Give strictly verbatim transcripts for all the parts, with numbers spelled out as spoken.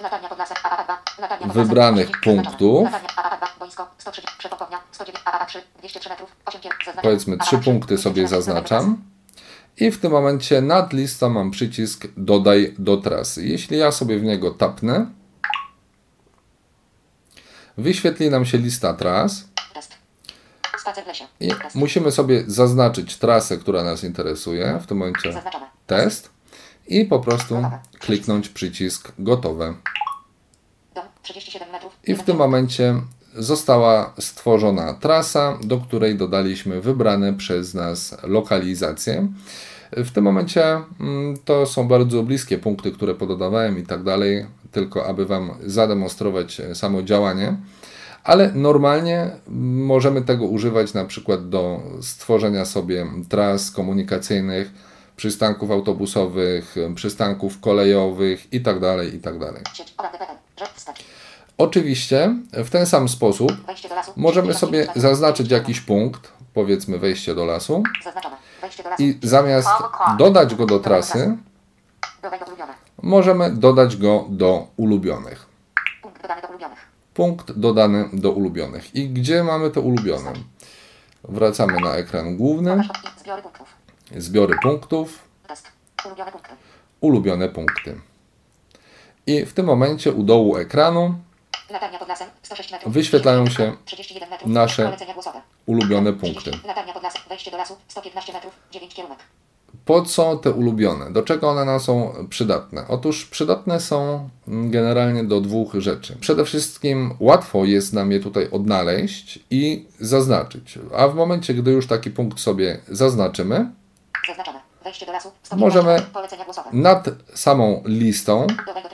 wybranych punktów. Powiedzmy trzy punkty sobie zaznaczam. I w tym momencie nad listą mam przycisk dodaj do trasy. Jeśli ja sobie w niego tapnę, wyświetli nam się lista tras. I musimy sobie zaznaczyć trasę, która nas interesuje. W tym momencie test. I po prostu kliknąć przycisk gotowe. I w tym momencie została stworzona trasa, do której dodaliśmy wybrane przez nas lokalizacje. W tym momencie to są bardzo bliskie punkty, które pododawałem i tak dalej, tylko aby Wam zademonstrować samo działanie. Ale normalnie możemy tego używać na przykład do stworzenia sobie tras komunikacyjnych, przystanków autobusowych, przystanków kolejowych i tak dalej, i tak dalej. Oczywiście w ten sam sposób możemy sobie zaznaczyć jakiś punkt, powiedzmy wejście do lasu, i zamiast dodać go do trasy, możemy dodać go do ulubionych. Punkt dodany do ulubionych. I gdzie mamy to ulubione? Wracamy na ekran główny. Zbiory punktów. Ulubione punkty. I w tym momencie u dołu ekranu wyświetlają się nasze ulubione punkty. Po co te ulubione? Do czego one nam są przydatne? Otóż przydatne są generalnie do dwóch rzeczy. Przede wszystkim łatwo jest nam je tutaj odnaleźć i zaznaczyć. A w momencie, gdy już taki punkt sobie zaznaczymy, możemy nad samą listą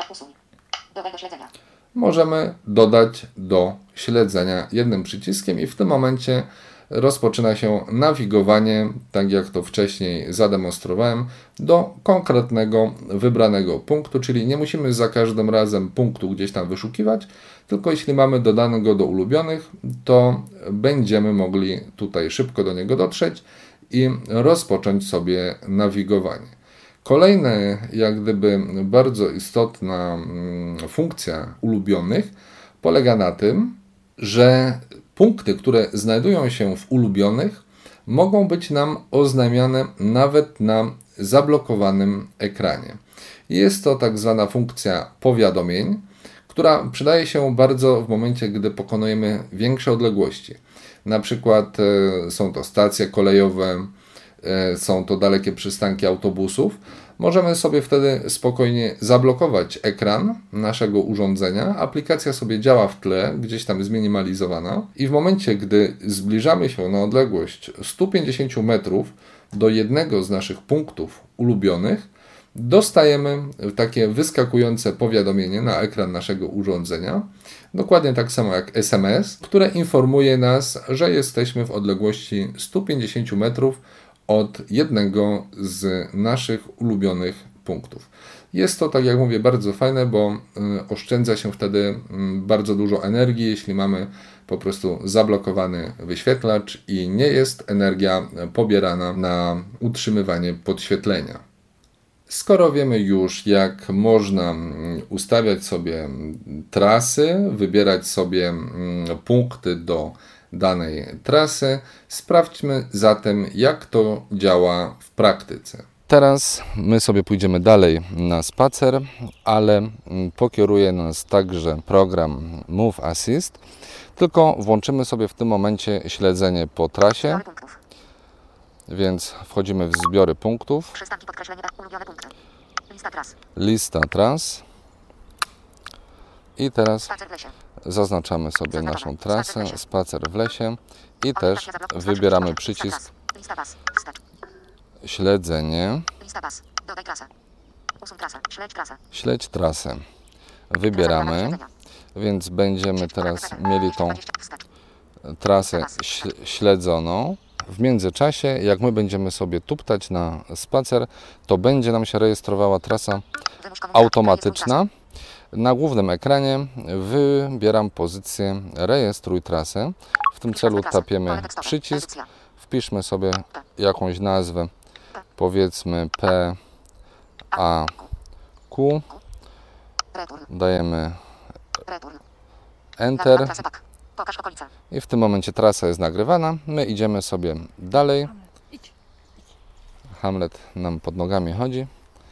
możemy dodać do śledzenia jednym przyciskiem i w tym momencie rozpoczyna się nawigowanie, tak jak to wcześniej zademonstrowałem, do konkretnego wybranego punktu, czyli nie musimy za każdym razem punktu gdzieś tam wyszukiwać, tylko jeśli mamy dodany go do ulubionych, to będziemy mogli tutaj szybko do niego dotrzeć i rozpocząć sobie nawigowanie. Kolejna, jak gdyby bardzo istotna funkcja ulubionych polega na tym, że punkty, które znajdują się w ulubionych, mogą być nam oznajmiane nawet na zablokowanym ekranie. Jest to tak zwana funkcja powiadomień, która przydaje się bardzo w momencie, gdy pokonujemy większe odległości. Na przykład e, są to stacje kolejowe, e, są to dalekie przystanki autobusów. Możemy sobie wtedy spokojnie zablokować ekran naszego urządzenia. Aplikacja sobie działa w tle, gdzieś tam zminimalizowana. I w momencie, gdy zbliżamy się na odległość sto pięćdziesiąt metrów do jednego z naszych punktów ulubionych, dostajemy takie wyskakujące powiadomienie na ekran naszego urządzenia. Dokładnie tak samo jak es em es, które informuje nas, że jesteśmy w odległości sto pięćdziesiąt metrów od jednego z naszych ulubionych punktów. Jest to, tak jak mówię, bardzo fajne, bo y, oszczędza się wtedy y, bardzo dużo energii, jeśli mamy po prostu zablokowany wyświetlacz i nie jest energia pobierana na utrzymywanie podświetlenia. Skoro wiemy już, jak można ustawiać sobie trasy, wybierać sobie punkty do danej trasy, sprawdźmy zatem, jak to działa w praktyce. Teraz my sobie pójdziemy dalej na spacer, ale pokieruje nas także program Move Assist, tylko włączymy sobie w tym momencie śledzenie po trasie. Więc wchodzimy w zbiory punktów. Przystanki, podkreślenie, ulubione punkty. Lista tras. Lista tras. I teraz Spacer w lesie. zaznaczamy sobie Zaznaczamy. naszą trasę, Spacer w lesie. spacer w lesie i Orientacja też zabloku. wybieramy Lista przycisk tras. Lista pas. Wstecz. śledzenie, Lista pas. Dodaj trasę. Usuń trasę. Śledź trasę. śledź trasę. Wybieramy, więc będziemy teraz mieli tą Wstecz. trasę ś- śledzoną. W międzyczasie, jak my będziemy sobie tuptać na spacer, to będzie nam się rejestrowała trasa Wymusz komunikację. automatyczna. Na głównym ekranie wybieram pozycję rejestruj trasę. W tym celu tapiemy przycisk, wpiszmy sobie jakąś nazwę, powiedzmy P A Q Return. Dajemy Return. Enter Trasę pak. Pokaż okolice. i w tym momencie trasa jest nagrywana. My idziemy sobie dalej. Hamlet nam pod nogami chodzi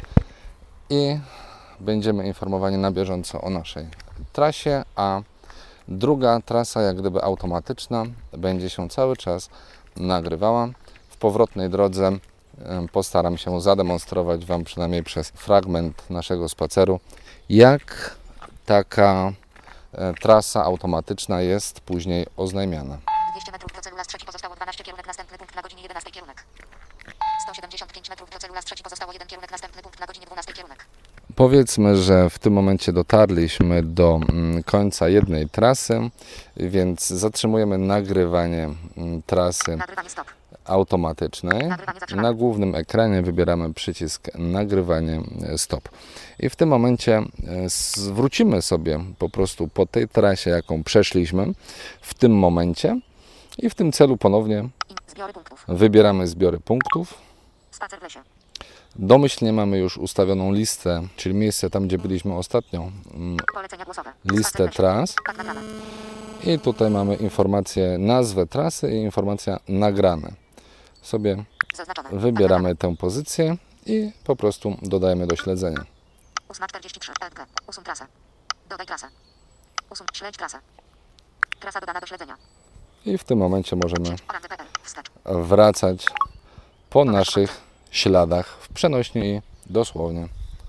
i będziemy informowani na bieżąco o naszej trasie, a druga trasa, jak gdyby automatyczna, będzie się cały czas nagrywała. W powrotnej drodze postaram się zademonstrować Wam przynajmniej przez fragment naszego spaceru, jak taka trasa automatyczna jest później oznajmiana. dwieście metrów do celu, las trzeci, pozostało dwanaście, kierunek następny punkt na godzinie jedenastej, kierunek. sto siedemdziesiąt pięć metrów do celu, las trzeci, pozostało jeden, kierunek następny punkt na godzinie dwunastej, kierunek. Powiedzmy, że w tym momencie dotarliśmy do końca jednej trasy, więc zatrzymujemy nagrywanie trasy Nagrywanie stop. automatycznej. Nagrywanie zatrzymane. Na głównym ekranie wybieramy przycisk nagrywanie stop. I w tym momencie zwrócimy sobie po prostu po tej trasie, jaką przeszliśmy w tym momencie i w tym celu ponownie Zbiory punktów. wybieramy zbiory punktów. Spacer w lesie. Domyślnie mamy już ustawioną listę, czyli miejsce tam, gdzie byliśmy ostatnio, Polecenia głosowe. listę Spacer w lesie. tras. Tak nagrane. I tutaj mamy informację, nazwę trasy i informacja nagrane. Sobie Zaznaczone. wybieramy tę pozycję i po prostu dodajemy do śledzenia. ósma czterdzieści trzy. E T K. Usuń trasę. Dodaj trasę. Usuń. Śledź trasę. Trasa dodana do śledzenia. I w tym momencie możemy Orange P L. Wstecz. wracać po naszych śladach w przenośni i dosłownie.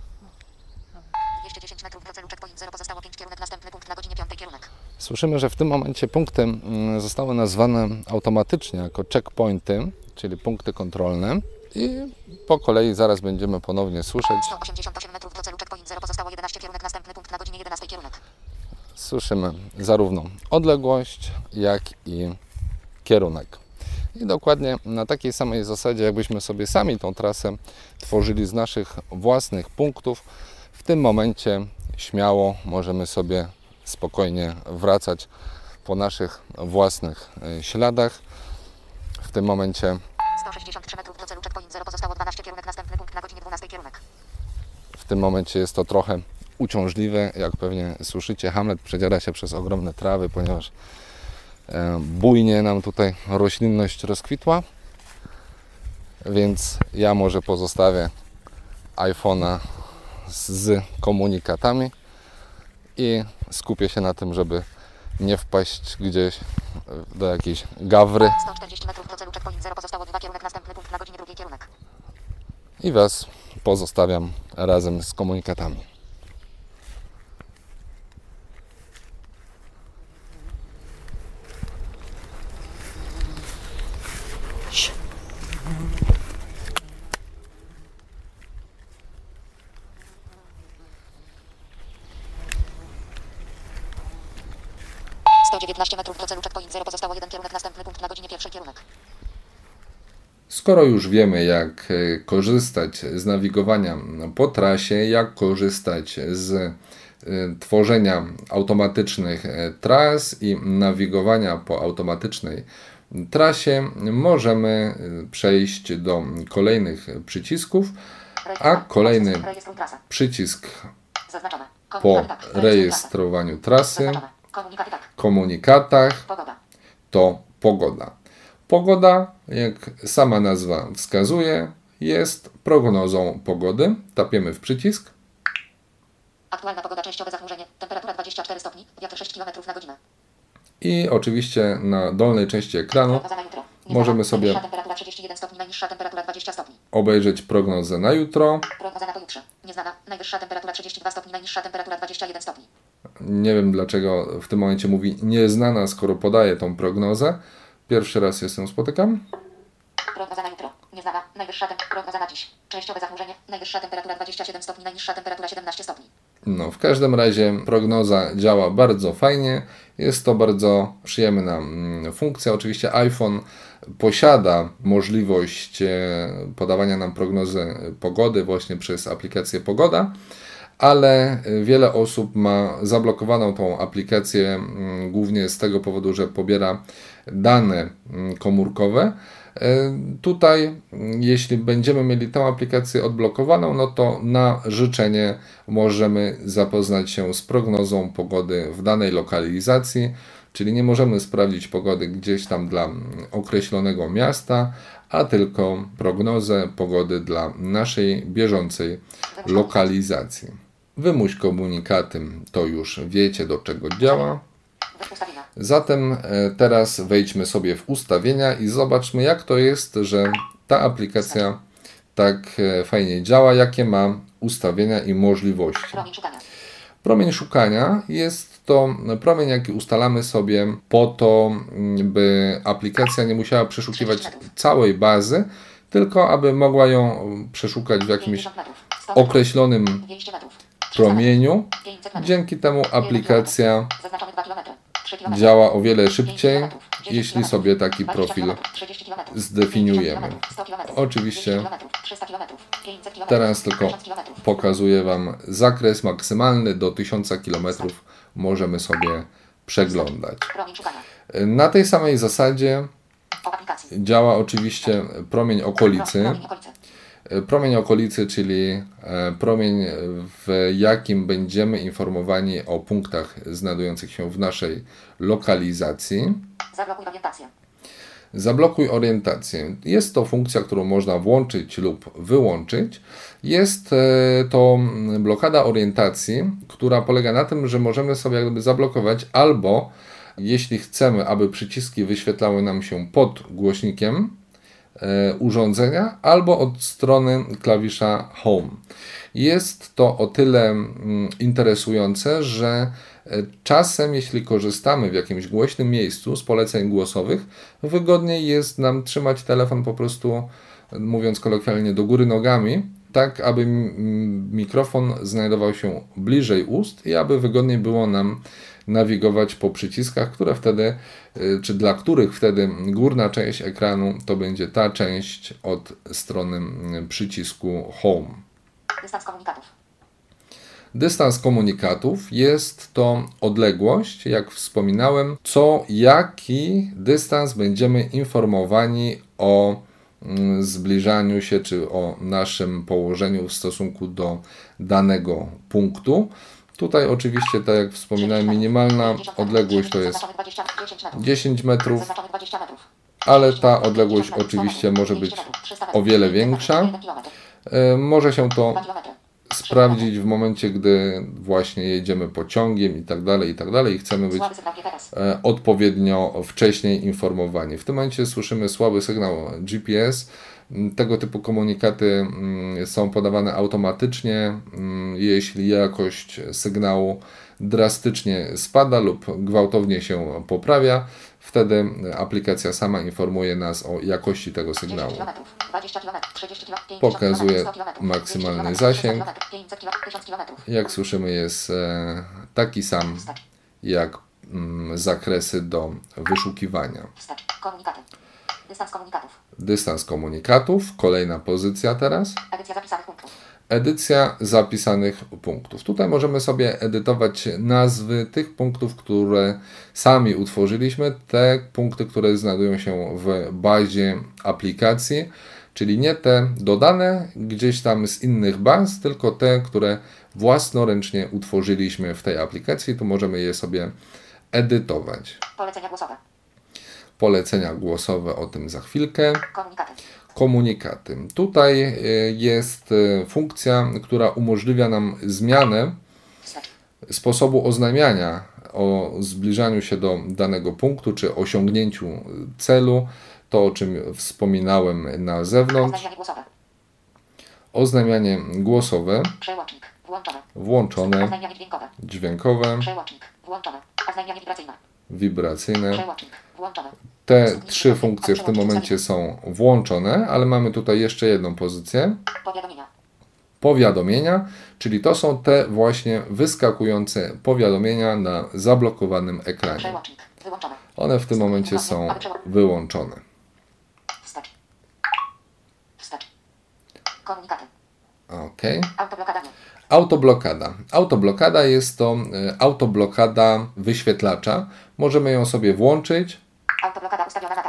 dwieście dziesięć metrów do celu, checkpoint zero, pozostało pięć, kierunek następny punkt na godzinie piątej, kierunek. Słyszymy, że w tym momencie punkty mm, zostały nazwane automatycznie jako checkpointy, czyli punkty kontrolne. I po kolei zaraz będziemy ponownie słyszeć. sto osiemdziesiąt osiem metrów do celu, checkpoint zero, pozostało jedenaście, kierunek następny punkt na godzinie jedenastej, kierunek. Słyszymy zarówno odległość, jak i kierunek. I dokładnie na takiej samej zasadzie, jakbyśmy sobie sami tą trasę tworzyli z naszych własnych punktów, w tym momencie śmiało możemy sobie spokojnie wracać po naszych własnych śladach. W tym momencie sto sześćdziesiąt trzy metrów do celu, checkpoint zero, pozostało dwanaście, kierunek następny punkt na godzinie dwunastej, kierunek. w tym momencie jest to trochę uciążliwe. Jak pewnie słyszycie, Hamlet przedziera się przez ogromne trawy, ponieważ bujnie nam tutaj roślinność rozkwitła, więc ja może pozostawię iPhone'a z komunikatami i skupię się na tym, żeby nie wpaść gdzieś do jakiejś gawry sto czterdzieści metrów do celu, checkpoint zero, pozostało dwa, kierunek następny punkt na godzinie drugiej, kierunek. i Was pozostawiam razem z komunikatami. sto dziewiętnaście metrów do celu, checkpoint zero, pozostało jeden, kierunek następny punkt na godzinie pierwszej, kierunek. Skoro już wiemy, jak korzystać z nawigowania po trasie, jak korzystać z tworzenia automatycznych tras i nawigowania po automatycznej trasie, możemy przejść do kolejnych przycisków, a kolejny Rejestruj trasę. przycisk Zaznaczone. po Komunikaty tak. Rejestruj trasę. rejestrowaniu trasy, Zaznaczone. Komunikaty tak. komunikatach, Pogoda. to pogoda. Pogoda, jak sama nazwa wskazuje, jest prognozą pogody. Tapiemy w przycisk Aktualna pogoda, częściowe zachmurzenie. Temperatura dwadzieścia cztery stopni. Wiatr sześć kilometrów na godzinę. i oczywiście na dolnej części ekranu Prognoza na jutro. możemy sobie Najwyższa temperatura trzydzieści jeden stopni, najniższa temperatura dwadzieścia stopni. obejrzeć prognozę na jutro. Prognoza na pojutrze. Nieznana. Najwyższa temperatura trzydzieści dwa stopni, najniższa temperatura dwadzieścia jeden stopni. Nie wiem, dlaczego w tym momencie mówi nieznana, skoro podaje tą prognozę. Pierwszy raz się z tym spotykam. Prognoza na jutro. Nieznana. Najwyższa temperatura. Prognoza na dziś. Częściowe zachmurzenie. Najwyższa temperatura dwadzieścia siedem stopni, najniższa temperatura siedemnaście stopni. No, w każdym razie prognoza działa bardzo fajnie. Jest to bardzo przyjemna mm, funkcja. Oczywiście iPhone posiada możliwość e, podawania nam prognozy pogody właśnie przez aplikację Pogoda, ale wiele osób ma zablokowaną tą aplikację mm, głównie z tego powodu, że pobiera dane mm, komórkowe, Tutaj, jeśli będziemy mieli tę aplikację odblokowaną, no to na życzenie możemy zapoznać się z prognozą pogody w danej lokalizacji, czyli nie możemy sprawdzić pogody gdzieś tam dla określonego miasta, a tylko prognozę pogody dla naszej bieżącej lokalizacji. Wymuś komunikaty, to już wiecie, do czego działa. Zatem teraz wejdźmy sobie w ustawienia i zobaczmy, jak to jest, że ta aplikacja tak fajnie działa, jakie ma ustawienia i możliwości. Promień szukania. Promień szukania jest to promień, jaki ustalamy sobie po to, by aplikacja nie musiała przeszukiwać całej bazy, tylko aby mogła ją przeszukać w jakimś określonym promieniu. Dzięki temu aplikacja działa o wiele szybciej, jeśli sobie taki profil zdefiniujemy. Oczywiście teraz tylko pokazuję Wam zakres maksymalny do tysiąca kilometrów, możemy sobie przeglądać. Na tej samej zasadzie działa oczywiście promień okolicy. Promień okolicy, czyli promień, w jakim będziemy informowani o punktach znajdujących się w naszej lokalizacji. Zablokuj orientację. Zablokuj orientację. Jest to funkcja, którą można włączyć lub wyłączyć. Jest to blokada orientacji, która polega na tym, że możemy sobie jakby zablokować albo, jeśli chcemy, aby przyciski wyświetlały nam się pod głośnikiem urządzenia, albo od strony klawisza Home. Jest to o tyle interesujące, że czasem, jeśli korzystamy w jakimś głośnym miejscu z poleceń głosowych, wygodniej jest nam trzymać telefon po prostu, mówiąc kolokwialnie, do góry nogami, tak aby mikrofon znajdował się bliżej ust i aby wygodniej było nam nawigować po przyciskach, które wtedy, czy dla których wtedy górna część ekranu to będzie ta część od strony przycisku Home. Dystans komunikatów. Dystans komunikatów jest to odległość, jak wspominałem, co jaki dystans będziemy informowani o zbliżaniu się, czy o naszym położeniu w stosunku do danego punktu. Tutaj oczywiście, tak jak wspominałem, minimalna odległość to jest dziesięć metrów, ale ta odległość oczywiście może być o wiele większa. Może się to sprawdzić w momencie, gdy właśnie jedziemy pociągiem i tak dalej, i tak dalej i chcemy być odpowiednio wcześniej informowani. W tym momencie słyszymy słaby sygnał G P S. Tego typu komunikaty są podawane automatycznie. Jeśli jakość sygnału drastycznie spada lub gwałtownie się poprawia, wtedy aplikacja sama informuje nas o jakości tego sygnału. Pokazuje maksymalny zasięg. Jak słyszymy, jest taki sam jak zakresy do wyszukiwania. Dystans komunikatów. Dystans komunikatów. Kolejna pozycja teraz. Edycja zapisanych punktów. Edycja zapisanych punktów. Tutaj możemy sobie edytować nazwy tych punktów, które sami utworzyliśmy, te punkty, które znajdują się w bazie aplikacji, czyli nie te dodane gdzieś tam z innych baz, tylko te, które własnoręcznie utworzyliśmy w tej aplikacji. Tu możemy je sobie edytować. Polecenia głosowe. Polecenia głosowe, o tym za chwilkę. Komunikaty. Komunikaty. Tutaj jest funkcja, która umożliwia nam zmianę sposobu oznajmiania o zbliżaniu się do danego punktu, czy osiągnięciu celu. To, o czym wspominałem na zewnątrz. Oznajmianie głosowe. Oznajmianie głosowe. Przełącznik. Włączone. Włączone. Oznajmianie dźwiękowe. Dźwiękowe. Przełącznik. Włączone. Oznajmianie wibracyjne. Wibracyjne. Przełącznik. Włączone. Te trzy funkcje w tym momencie są włączone, ale mamy tutaj jeszcze jedną pozycję. Powiadomienia. Powiadomienia, czyli to są te właśnie wyskakujące powiadomienia na zablokowanym ekranie. Przełącznik. Wyłączone. One w tym momencie są wyłączone. Wstecz. Wstecz. Komunikaty. Ok. Autoblokada. Autoblokada. Autoblokada jest to autoblokada wyświetlacza. Możemy ją sobie włączyć. Autoblokada ustawiona na tak.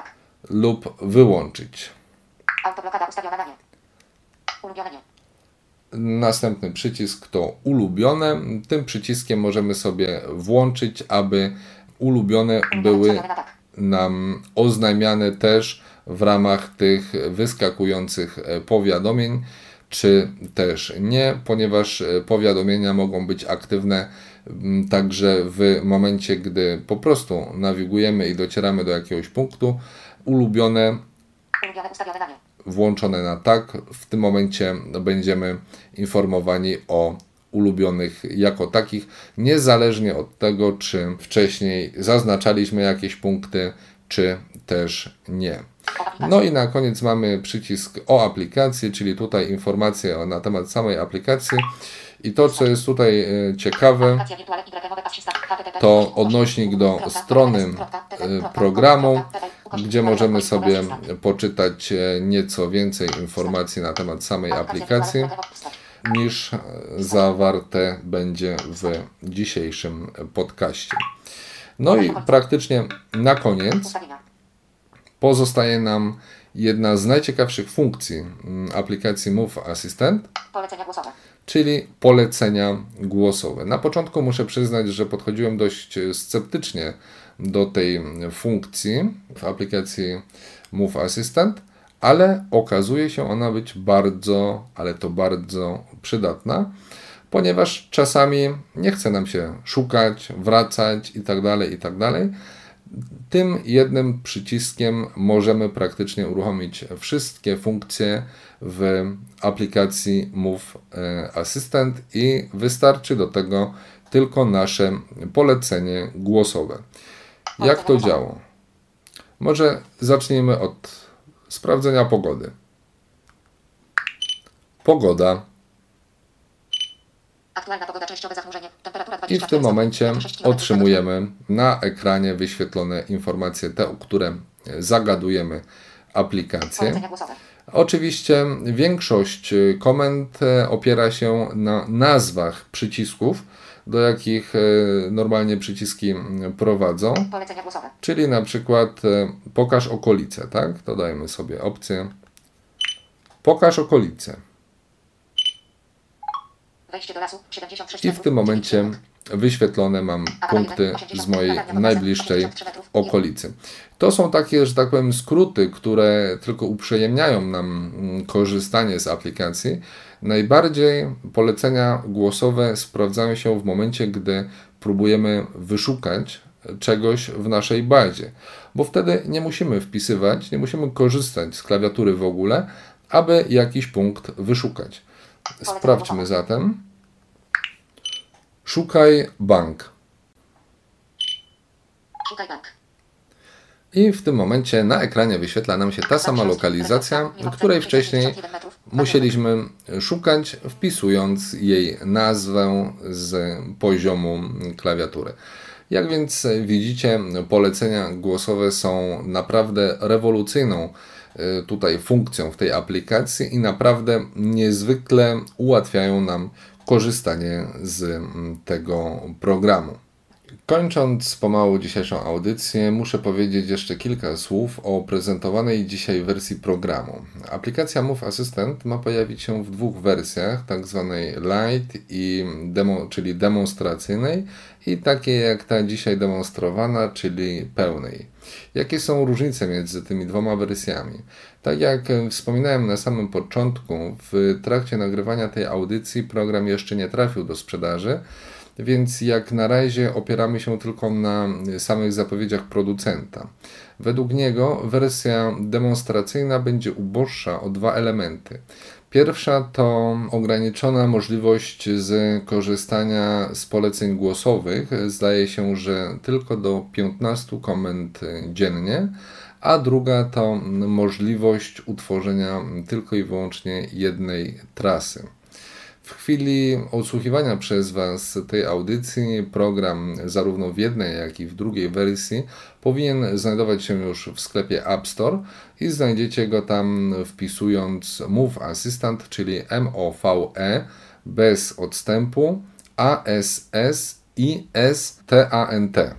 lub wyłączyć. Autoblokada ustawiona na nie. Ulubione nie. Następny przycisk to ulubione. Tym przyciskiem możemy sobie włączyć, aby ulubione były nam oznajmiane też w ramach tych wyskakujących powiadomień, czy też nie, ponieważ powiadomienia mogą być aktywne także w momencie, gdy po prostu nawigujemy i docieramy do jakiegoś punktu. Ulubione, Ulubione ustawione na nie. włączone na tak. W tym momencie będziemy informowani o ulubionych jako takich, niezależnie od tego, czy wcześniej zaznaczaliśmy jakieś punkty, czy też nie. No i na koniec mamy przycisk o aplikacji, czyli tutaj informacje na temat samej aplikacji. I to, co jest tutaj ciekawe, to odnośnik do strony programu, gdzie możemy sobie poczytać nieco więcej informacji na temat samej aplikacji, niż zawarte będzie w dzisiejszym podcaście. No i praktycznie na koniec pozostaje nam jedna z najciekawszych funkcji aplikacji Move Assistant, Polecenia głosowe. czyli polecenia głosowe. Na początku muszę przyznać, że podchodziłem dość sceptycznie do tej funkcji w aplikacji Move Assistant, ale okazuje się ona być bardzo, ale to bardzo przydatna, ponieważ czasami nie chce nam się szukać, wracać itd., itd. Tym jednym przyciskiem możemy praktycznie uruchomić wszystkie funkcje w aplikacji Move Assistant i wystarczy do tego tylko nasze polecenie głosowe. Jak to działa? Może zacznijmy od sprawdzenia pogody. Pogoda. Aktualna pogoda, częściowe zachmurzenie, temperatura I dwadzieścia w tym cztery momencie stopnie, otrzymujemy na ekranie wyświetlone informacje, te, o które zagadujemy aplikację. Polecenia głosowe. Oczywiście większość komend opiera się na nazwach przycisków, do jakich normalnie przyciski prowadzą. Polecenia głosowe. Czyli na przykład pokaż okolice, tak? To dajemy sobie opcję pokaż okolice. Wejście do lasu siedemdziesiąt sześć I w tym momencie wyświetlone mam punkty z mojej najbliższej okolicy. To są takie, że tak powiem, skróty, które tylko uprzyjemniają nam korzystanie z aplikacji. Najbardziej polecenia głosowe sprawdzają się w momencie, gdy próbujemy wyszukać czegoś w naszej bazie, bo wtedy nie musimy wpisywać, nie musimy korzystać z klawiatury w ogóle, aby jakiś punkt wyszukać. Sprawdźmy zatem. Szukaj bank. Szukaj bank. I w tym momencie na ekranie wyświetla nam się ta sama lokalizacja, której wcześniej musieliśmy szukać, wpisując jej nazwę z poziomu klawiatury. Jak więc widzicie, polecenia głosowe są naprawdę rewolucyjną tutaj funkcją w tej aplikacji i naprawdę niezwykle ułatwiają nam korzystanie z tego programu. Kończąc pomału dzisiejszą audycję, muszę powiedzieć jeszcze kilka słów o prezentowanej dzisiaj wersji programu. Aplikacja Move Assistant ma pojawić się w dwóch wersjach, tak zwanej Lite, i demo, czyli demonstracyjnej, i takiej jak ta dzisiaj demonstrowana, czyli pełnej. Jakie są różnice między tymi dwoma wersjami? Tak jak wspominałem na samym początku, w trakcie nagrywania tej audycji program jeszcze nie trafił do sprzedaży, więc jak na razie opieramy się tylko na samych zapowiedziach producenta. Według niego wersja demonstracyjna będzie uboższa o dwa elementy. Pierwsza to ograniczona możliwość z korzystania z poleceń głosowych. Zdaje się, że tylko do piętnastu komend dziennie, a druga to możliwość utworzenia tylko i wyłącznie jednej trasy. W chwili odsłuchiwania przez Was tej audycji program zarówno w jednej, jak i w drugiej wersji powinien znajdować się już w sklepie App Store i znajdziecie go tam wpisując Move Assistant, czyli M O V E bez odstępu A S S I S T A N T.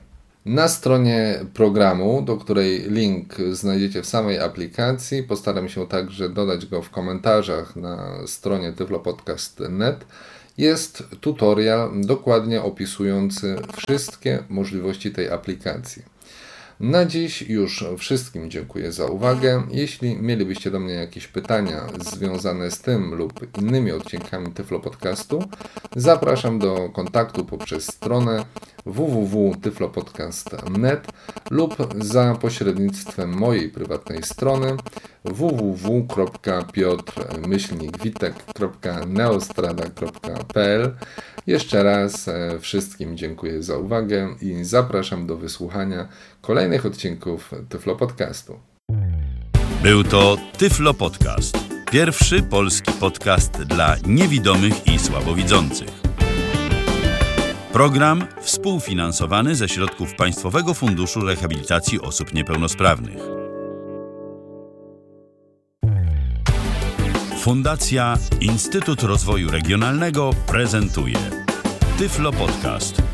Na stronie programu, do której link znajdziecie w samej aplikacji, postaram się także dodać go w komentarzach na stronie tyflopodcast kropka net, jest tutorial dokładnie opisujący wszystkie możliwości tej aplikacji. Na dziś już wszystkim dziękuję za uwagę. Jeśli mielibyście do mnie jakieś pytania związane z tym lub innymi odcinkami Tyflo Podcastu, zapraszam do kontaktu poprzez stronę w w w kropka tyflopodcast kropka net lub za pośrednictwem mojej prywatnej strony w w w kropka piotr witek kropka neostrada kropka p l. Jeszcze raz wszystkim dziękuję za uwagę i zapraszam do wysłuchania kolejnych odcinków Tyflo Podcastu. Był to Tyflo Podcast. Pierwszy polski podcast dla niewidomych i słabowidzących. Program współfinansowany ze środków Państwowego Funduszu Rehabilitacji Osób Niepełnosprawnych. Fundacja Instytut Rozwoju Regionalnego prezentuje Tyflo Podcast.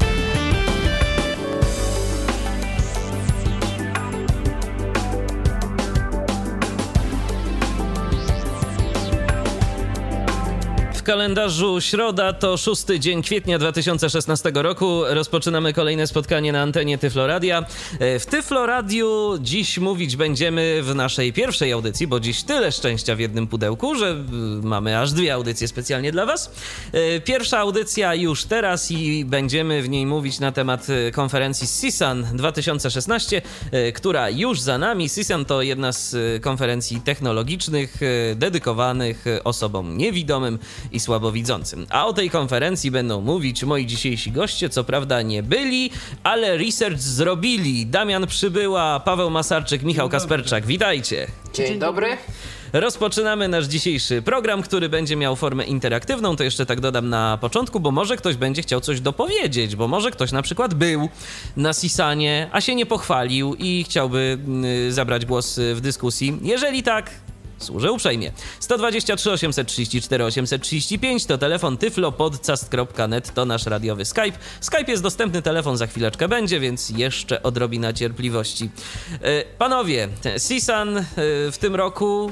W kalendarzu środa to szósty dzień kwietnia dwa tysiące szesnastego roku. Rozpoczynamy kolejne spotkanie na antenie Tyflo Radia. W Tyflo Radiu dziś mówić będziemy w naszej pierwszej audycji, bo dziś tyle szczęścia w jednym pudełku, że mamy aż dwie audycje specjalnie dla Was. Pierwsza audycja już teraz i będziemy w niej mówić na temat konferencji CISAN dwa tysiące szesnaście, która już za nami. CISAN to jedna z konferencji technologicznych dedykowanych osobom niewidomym i słabowidzącym. A o tej konferencji będą mówić moi dzisiejsi goście, co prawda nie byli, ale research zrobili. Damian Przybyła, Paweł Masarczyk, Michał Kasperczak. Witajcie. Dzień dobry. Rozpoczynamy nasz dzisiejszy program, który będzie miał formę interaktywną, to jeszcze tak dodam na początku, bo może ktoś będzie chciał coś dopowiedzieć, bo może ktoś na przykład był na CISANie, a się nie pochwalił i chciałby y, zabrać głos w dyskusji. Jeżeli tak, służę uprzejmie. sto dwadzieścia trzy osiemset trzydzieści cztery osiemset trzydzieści pięć to telefon tyflopodcast kropka net, to nasz radiowy Skype. Skype jest dostępny, telefon za chwileczkę będzie, więc jeszcze odrobina cierpliwości. Panowie, CISAN w tym roku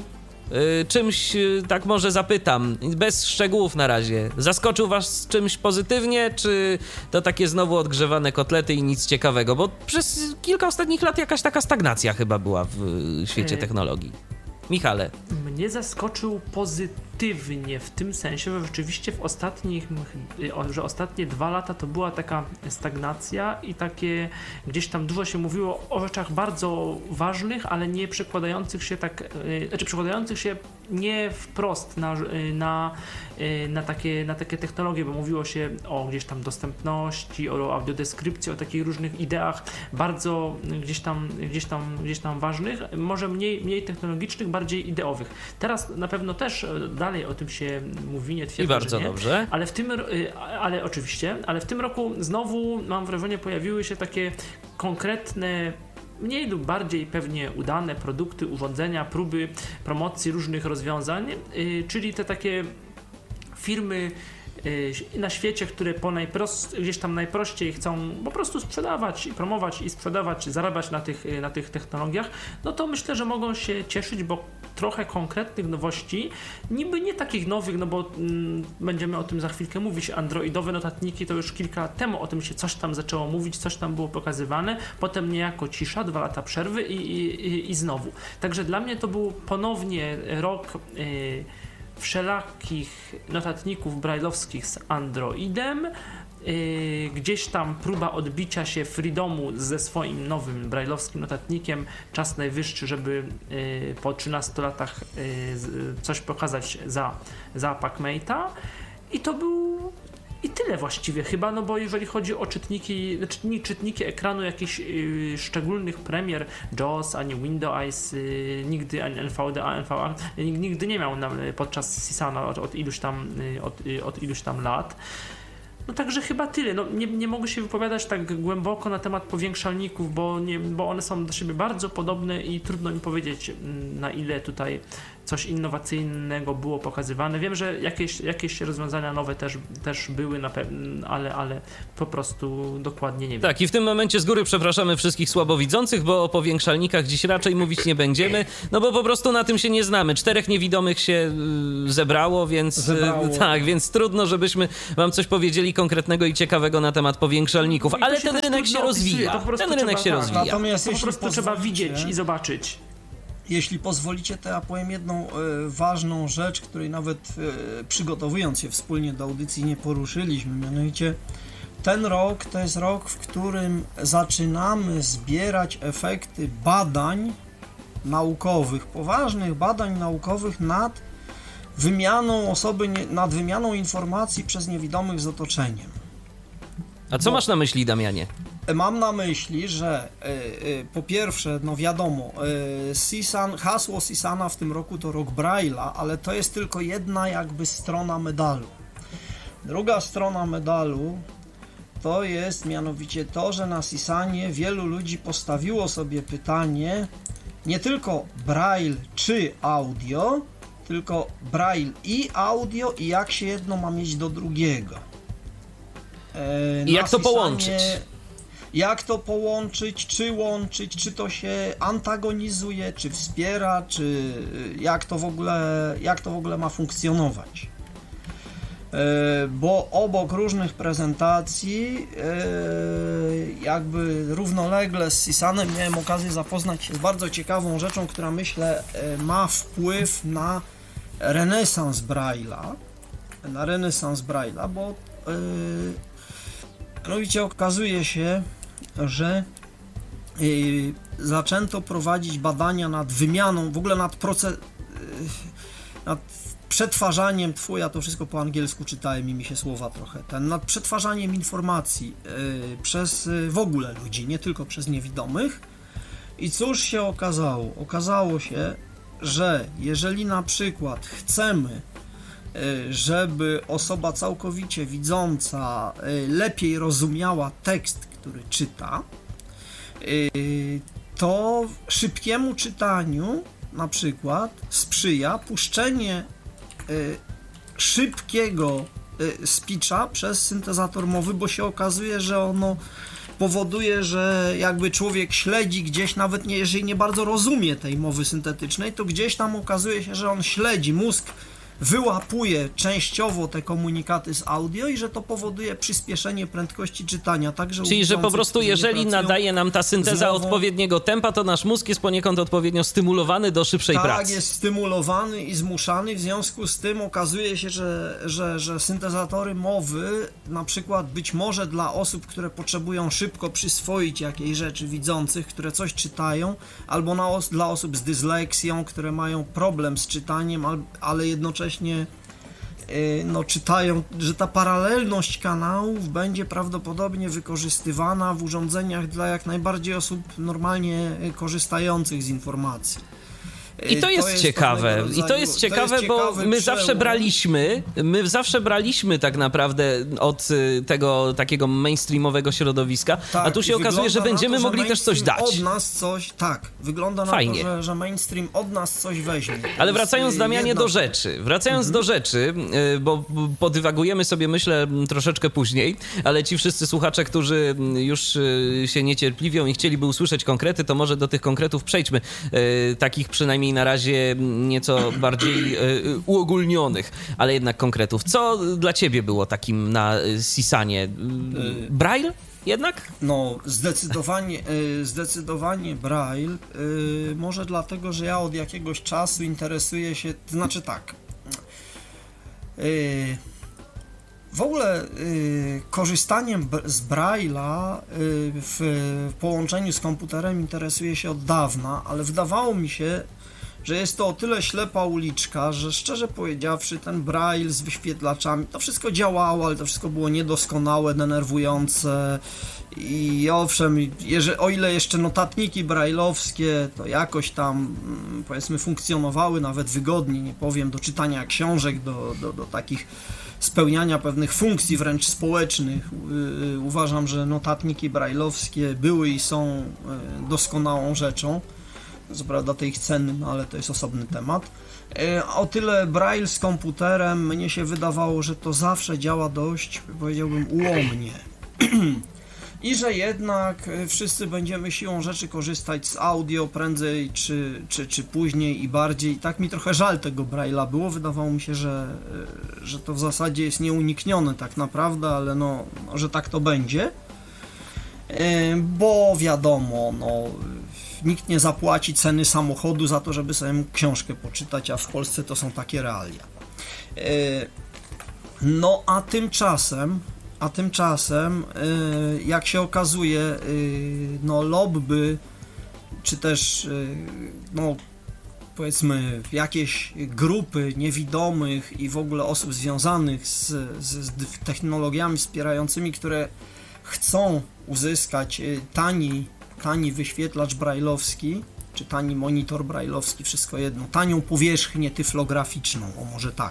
czymś, tak może zapytam, bez szczegółów na razie, zaskoczył was czymś pozytywnie, czy to takie znowu odgrzewane kotlety i nic ciekawego? Bo przez kilka ostatnich lat jakaś taka stagnacja chyba była w świecie technologii. Michale. Mnie zaskoczył pozytywnie w tym sensie, że rzeczywiście w ostatnich, że ostatnie dwa lata to była taka stagnacja i takie gdzieś tam dużo się mówiło o rzeczach bardzo ważnych, ale nie przekładających się tak, znaczy przekładających się nie wprost na, na, na, takie, na takie technologie, bo mówiło się o gdzieś tam dostępności, o audiodeskrypcji, o takich różnych ideach bardzo gdzieś tam, gdzieś tam, gdzieś tam ważnych, może mniej, mniej technologicznych, bardziej ideowych. Teraz na pewno też dalej o tym się mówi, nie twierdzę, I bardzo że nie, dobrze. ale w tym, ale oczywiście, ale w tym roku znowu mam wrażenie pojawiły się takie konkretne, mniej lub bardziej pewnie udane produkty, urządzenia, próby promocji różnych rozwiązań, yy, czyli te takie firmy yy, na świecie, które po najprost, gdzieś tam najprościej chcą po prostu sprzedawać i promować i sprzedawać, zarabiać na tych, na tych technologiach, no to myślę, że mogą się cieszyć, bo trochę konkretnych nowości, niby nie takich nowych, no bo mm, będziemy o tym za chwilkę mówić, androidowe notatniki to już kilka lat temu o tym się coś tam zaczęło mówić, coś tam było pokazywane, potem niejako cisza, dwa lata przerwy i, i, i znowu. Także dla mnie to był ponownie rok yy, wszelakich notatników brajlowskich z Androidem, Yy, gdzieś tam próba odbicia się Freedomu ze swoim nowym brajlowskim notatnikiem, czas najwyższy, żeby yy, po trzynastu latach yy, coś pokazać za, za PacMate'a i to był i tyle właściwie chyba, no bo jeżeli chodzi o czytniki, czytniki, czytniki ekranu jakichś yy, szczególnych premier, JAWS, ani Windows, yy, nigdy, ani N V D A, N V A, nigdy nie miał na, podczas CISANa od, od, iluś tam, yy, od, yy, od iluś tam lat. No także chyba tyle. No, nie, nie mogę się wypowiadać tak głęboko na temat powiększalników, bo, nie, bo one są do siebie bardzo podobne i trudno mi powiedzieć, na ile tutaj coś innowacyjnego było pokazywane. Wiem, że jakieś, jakieś rozwiązania nowe też, też były, na pewno, ale, ale po prostu dokładnie nie wiem. Tak, i w tym momencie z góry przepraszamy wszystkich słabowidzących, bo o powiększalnikach dziś raczej mówić nie będziemy, no bo po prostu na tym się nie znamy. Czterech niewidomych się y, zebrało, więc Zebrało. Y, tak, więc trudno, żebyśmy wam coś powiedzieli konkretnego i ciekawego na temat powiększalników, I to ale się ten też rynek się trudno opisuje, rozwija. to po prostu Ten rynek trzeba- się tak, rozwija. Natomiast To po jeśli prostu trzeba pozwolicie- widzieć i zobaczyć. Jeśli pozwolicie, to ja powiem jedną e, ważną rzecz, której nawet e, przygotowując się wspólnie do audycji nie poruszyliśmy. Mianowicie ten rok to jest rok, w którym zaczynamy zbierać efekty badań naukowych, poważnych badań naukowych nad wymianą osoby, nie, nad wymianą informacji przez niewidomych z otoczeniem. A co Bo- masz na myśli, Damianie? Mam na myśli, że y, y, po pierwsze, no wiadomo, y, Sisan, hasło Sisana w tym roku to rok Braille'a, ale to jest tylko jedna jakby strona medalu. Druga strona medalu to jest mianowicie to, że na Sisanie wielu ludzi postawiło sobie pytanie nie tylko Braille czy audio, tylko Braille i audio i jak się jedno ma mieć do drugiego. E, I na jak to Sisanie- połączyć? Jak to połączyć, czy łączyć, czy to się antagonizuje, czy wspiera, czy y, jak to w ogóle, jak to w ogóle ma funkcjonować. E, Bo obok różnych prezentacji, e, jakby równolegle z Sisanem miałem okazję zapoznać się z bardzo ciekawą rzeczą, która myślę e, ma wpływ na renesans Braille'a, na renesans Braille'a, bo e, mianowicie okazuje się, że y, zaczęto prowadzić badania nad wymianą, w ogóle nad proces, y, nad przetwarzaniem, tfu, ja to wszystko po angielsku czytałem i mi się słowa trochę, ten, nad przetwarzaniem informacji y, przez y, w ogóle ludzi, nie tylko przez niewidomych. I cóż się okazało? Okazało się, że jeżeli na przykład chcemy, żeby osoba całkowicie widząca lepiej rozumiała tekst, który czyta, to szybkiemu czytaniu na przykład sprzyja puszczenie szybkiego speecha przez syntezator mowy, bo się okazuje, że ono powoduje, że jakby człowiek śledzi gdzieś, nawet nie, jeżeli nie bardzo rozumie tej mowy syntetycznej, to gdzieś tam okazuje się, że on śledzi, mózg wyłapuje częściowo te komunikaty z audio i że to powoduje przyspieszenie prędkości czytania. Także Czyli, że po prostu jeżeli nadaje nam ta synteza mową, odpowiedniego tempa, to nasz mózg jest poniekąd odpowiednio stymulowany do szybszej tak, pracy. jest stymulowany i zmuszany, w związku z tym okazuje się, że, że, że syntezatory mowy, na przykład być może dla osób, które potrzebują szybko przyswoić jakiejś rzeczy widzących, które coś czytają, albo na os- dla osób z dysleksją, które mają problem z czytaniem, al- ale jednocześnie no, czytają, że ta paralelność kanałów będzie prawdopodobnie wykorzystywana w urządzeniach dla jak najbardziej osób normalnie korzystających z informacji. I to jest, ciekawe, rodzaju, i to jest ciekawe, to jest bo ciekawy my przełom. zawsze braliśmy, my zawsze braliśmy tak naprawdę od y, tego takiego mainstreamowego środowiska, Tak, a tu się okazuje, że wygląda będziemy na to, mogli że też coś dać. Od nas coś, tak, wygląda na Fajnie. to, że, że mainstream od nas coś weźmie. To Ale jest, wracając, y, Damianie, jedna do rzecz. rzeczy. Wracając do rzeczy, y, bo podywagujemy sobie, myślę, troszeczkę później, ale ci wszyscy słuchacze, którzy już y, się niecierpliwią i chcieliby usłyszeć konkrety, to może do tych konkretów przejdźmy. Y, takich przynajmniej na razie nieco bardziej y, uogólnionych, ale jednak konkretów. Co dla ciebie było takim na Sisanie? Y, Braille jednak? No, zdecydowanie, y, zdecydowanie Braille, y, może dlatego, że ja od jakiegoś czasu interesuję się, to znaczy tak, y, w ogóle y, korzystaniem b- z Braille'a y, w, w połączeniu z komputerem interesuję się od dawna, ale wydawało mi się, że jest to o tyle ślepa uliczka, że szczerze powiedziawszy ten Braille z wyświetlaczami, to wszystko działało, ale to wszystko było niedoskonałe, denerwujące i owszem, jeżeli, o ile jeszcze notatniki braille'owskie to jakoś tam powiedzmy funkcjonowały nawet wygodnie, nie powiem, do czytania książek, do, do, do takich spełniania pewnych funkcji wręcz społecznych. Uważam, że notatniki brajlowskie były i są doskonałą rzeczą. Co prawda te ich ceny, no ale to jest osobny temat. O tyle Braille z komputerem mnie się wydawało, że to zawsze działa dość, powiedziałbym, ułomnie. I że jednak wszyscy będziemy siłą rzeczy korzystać z audio prędzej czy, czy, czy później i bardziej. Tak mi trochę żal tego Braille'a było. Wydawało mi się, że, że to w zasadzie jest nieuniknione tak naprawdę, ale no, że tak to będzie. Bo wiadomo, no, nikt nie zapłaci ceny samochodu za to, żeby sobie książkę poczytać, a w Polsce to są takie realia. No a tymczasem A tymczasem, jak się okazuje, no lobby, czy też, no powiedzmy, jakieś grupy niewidomych i w ogóle osób związanych z, z, z technologiami wspierającymi, które chcą uzyskać tani, tani wyświetlacz brajlowski, czy tani monitor brajlowski, wszystko jedno, tanią powierzchnię tyflograficzną, o może tak,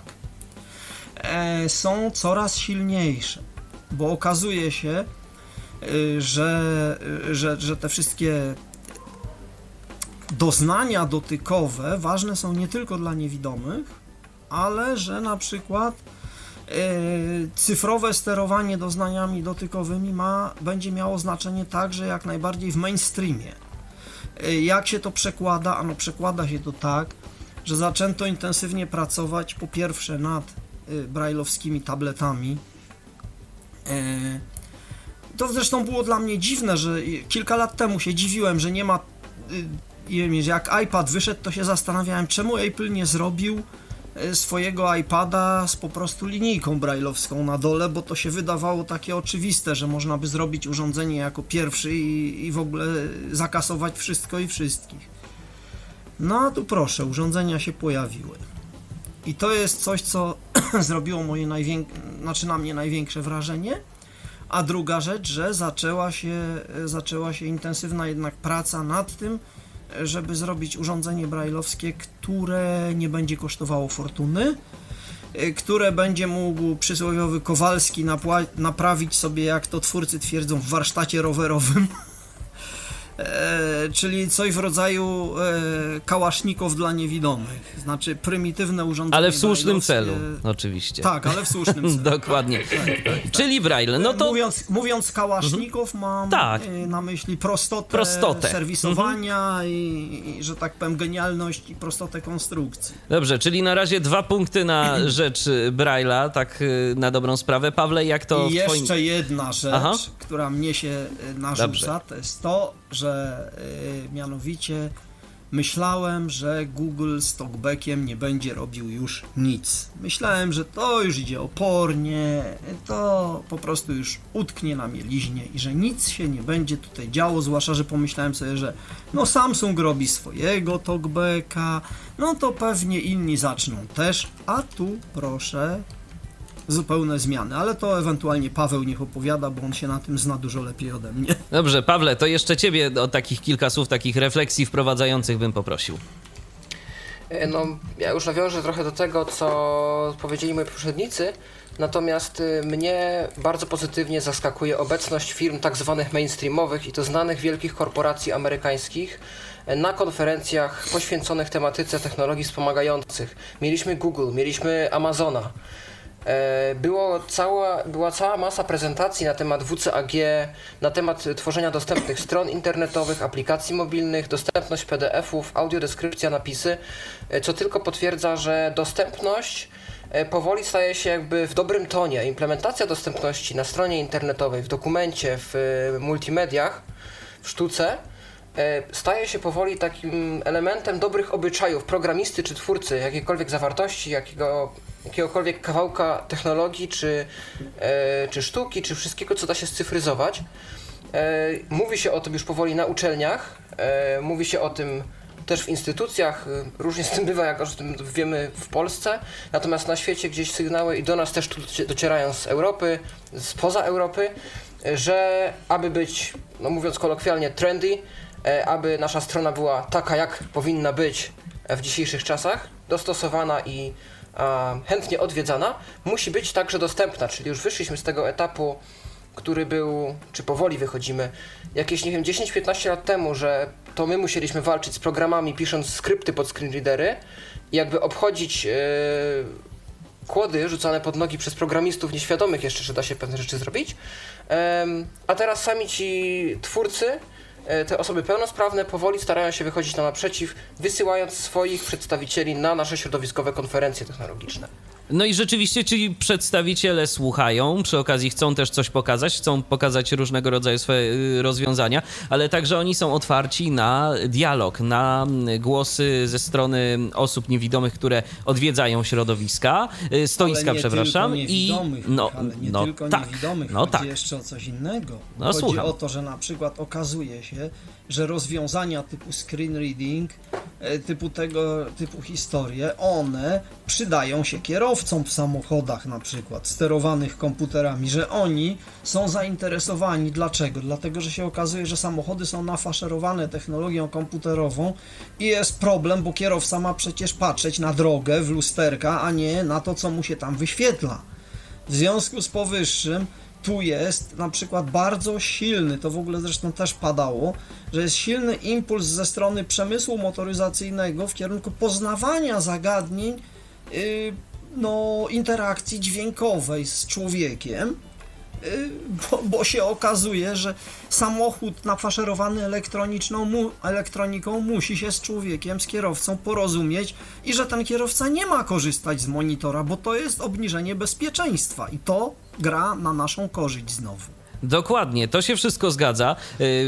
są coraz silniejsze. Bo okazuje się, że, że, że te wszystkie doznania dotykowe ważne są nie tylko dla niewidomych, ale że na przykład cyfrowe sterowanie doznaniami dotykowymi ma, będzie miało znaczenie także jak najbardziej w mainstreamie. Jak się to przekłada? Ano przekłada się to tak, że zaczęto intensywnie pracować po pierwsze nad brajlowskimi tabletami. To zresztą było dla mnie dziwne, że kilka lat temu się dziwiłem, że nie ma, jak iPad wyszedł, to się zastanawiałem, czemu Apple nie zrobił swojego iPada z po prostu linijką brajlowską na dole, bo to się wydawało takie oczywiste, że można by zrobić urządzenie jako pierwszy i, i w ogóle zakasować wszystko i wszystkich. No a tu proszę, urządzenia się pojawiły. I to jest coś, co zrobiło moje największe, znaczy na mnie największe wrażenie. A druga rzecz, że zaczęła się, zaczęła się intensywna jednak praca nad tym, żeby zrobić urządzenie brajlowskie, które nie będzie kosztowało fortuny, które będzie mógł przysłowiowy Kowalski napła- naprawić sobie, jak to twórcy twierdzą, w warsztacie rowerowym. E, czyli coś w rodzaju e, kałasznikow dla niewidomych, znaczy prymitywne urządzenie. Ale w słusznym celu, oczywiście. Tak, ale w słusznym celu. Dokładnie. Tak, tak, tak. Czyli Braille, no to... Mówiąc, mówiąc kałasznikow, mam tak. e, na myśli prostotę, prostotę. serwisowania mhm. i, i, że tak powiem, genialność i prostotę konstrukcji. Dobrze, czyli na razie dwa punkty na rzecz Braille'a, tak na dobrą sprawę. Pawle, jak to I w jeszcze twoim... jedna rzecz, Aha. która mnie się narzuca, Dobrze. to jest to, że y, mianowicie myślałem, że Google z talkbackiem nie będzie robił już nic. Myślałem, że to już idzie opornie, to po prostu już utknie na mieliźnie i że nic się nie będzie tutaj działo, zwłaszcza, że pomyślałem sobie, że no Samsung robi swojego talkbacka, no to pewnie inni zaczną też, a tu proszę, zupełne zmiany, ale to ewentualnie Paweł niech opowiada, bo on się na tym zna dużo lepiej ode mnie. Dobrze, Pawle, to jeszcze ciebie o takich kilka słów, takich refleksji wprowadzających bym poprosił. No, ja już nawiążę trochę do tego, co powiedzieli moi poprzednicy, natomiast mnie bardzo pozytywnie zaskakuje obecność firm tak zwanych mainstreamowych i to znanych wielkich korporacji amerykańskich na konferencjach poświęconych tematyce technologii wspomagających. Mieliśmy Google, mieliśmy Amazona. Było cała, była cała masa prezentacji na temat W C A G, na temat tworzenia dostępnych stron internetowych, aplikacji mobilnych, dostępność P D F-ów, audiodeskrypcja, napisy, co tylko potwierdza, że dostępność powoli staje się jakby w dobrym tonie. Implementacja dostępności na stronie internetowej, w dokumencie, w multimediach, w sztuce staje się powoli takim elementem dobrych obyczajów programisty czy twórcy jakiejkolwiek zawartości, jakiego, jakiegokolwiek kawałka technologii czy, e, czy sztuki, czy wszystkiego, co da się scyfryzować. E, mówi się o tym już powoli na uczelniach, e, mówi się o tym też w instytucjach, różnie z tym bywa, jak o tym wiemy w Polsce, natomiast na świecie gdzieś sygnały i do nas też tu docierają z Europy, spoza Europy, że aby być, no mówiąc kolokwialnie, trendy, aby nasza strona była taka, jak powinna być w dzisiejszych czasach, dostosowana i a chętnie odwiedzana, musi być także dostępna, czyli już wyszliśmy z tego etapu, który był, czy powoli wychodzimy, jakieś, nie wiem, dziesięć piętnaście lat temu, że to my musieliśmy walczyć z programami, pisząc skrypty pod screenreadery i jakby obchodzić yy, kłody rzucane pod nogi przez programistów nieświadomych jeszcze, że da się pewne rzeczy zrobić. Yy, a teraz sami ci twórcy, yy, te osoby pełnosprawne powoli starają się wychodzić nam naprzeciw, wysyłając swoich przedstawicieli na nasze środowiskowe konferencje technologiczne. No i rzeczywiście ci przedstawiciele słuchają, przy okazji chcą też coś pokazać, chcą pokazać różnego rodzaju swoje rozwiązania, ale także oni są otwarci na dialog, na głosy ze strony osób niewidomych, które odwiedzają środowiska, stoiska, ale nie przepraszam. Tylko niewidomych, I no, ale nie no tylko tak, niewidomych, no chodzi tak. jeszcze o coś innego. No, chodzi słucham. o to, że na przykład okazuje się, że rozwiązania typu screen reading, typu tego typu historie, one przydają się kierowcom w samochodach na przykład, sterowanych komputerami, że oni są zainteresowani. Dlaczego? Dlatego, że się okazuje, że samochody są nafaszerowane technologią komputerową i jest problem, bo kierowca ma przecież patrzeć na drogę w lusterka, a nie na to, co mu się tam wyświetla. W związku z powyższym tu jest na przykład bardzo silny, to w ogóle zresztą też padało, że jest silny impuls ze strony przemysłu motoryzacyjnego w kierunku poznawania zagadnień yy, no, interakcji dźwiękowej z człowiekiem, yy, bo, bo się okazuje, że samochód nafaszerowany elektroniczną mu, elektroniką musi się z człowiekiem, z kierowcą porozumieć i że ten kierowca nie ma korzystać z monitora, bo to jest obniżenie bezpieczeństwa i to gra na naszą korzyść znowu. Dokładnie, to się wszystko zgadza,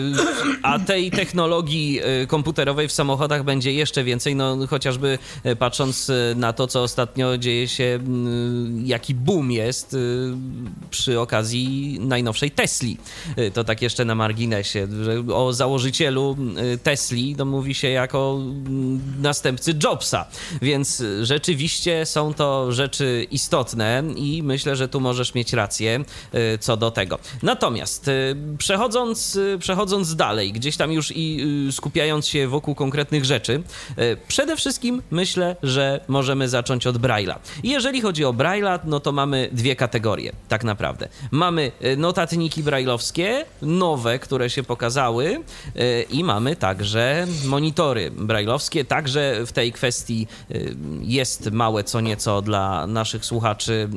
a tej technologii komputerowej w samochodach będzie jeszcze więcej, no chociażby patrząc na to, co ostatnio dzieje się, jaki boom jest przy okazji najnowszej Tesli. To tak jeszcze na marginesie, że o założycielu Tesli to mówi się jako następcy Jobsa, więc rzeczywiście są to rzeczy istotne i myślę, że tu możesz mieć rację co do tego. Natomiast przechodząc, przechodząc dalej, gdzieś tam już i skupiając się wokół konkretnych rzeczy, przede wszystkim myślę, że możemy zacząć od Braille'a. I jeżeli chodzi o Braille'a, no to mamy dwie kategorie tak naprawdę. Mamy notatniki braille'owskie, nowe, które się pokazały i mamy także monitory braille'owskie. Także w tej kwestii jest małe co nieco dla naszych słuchaczy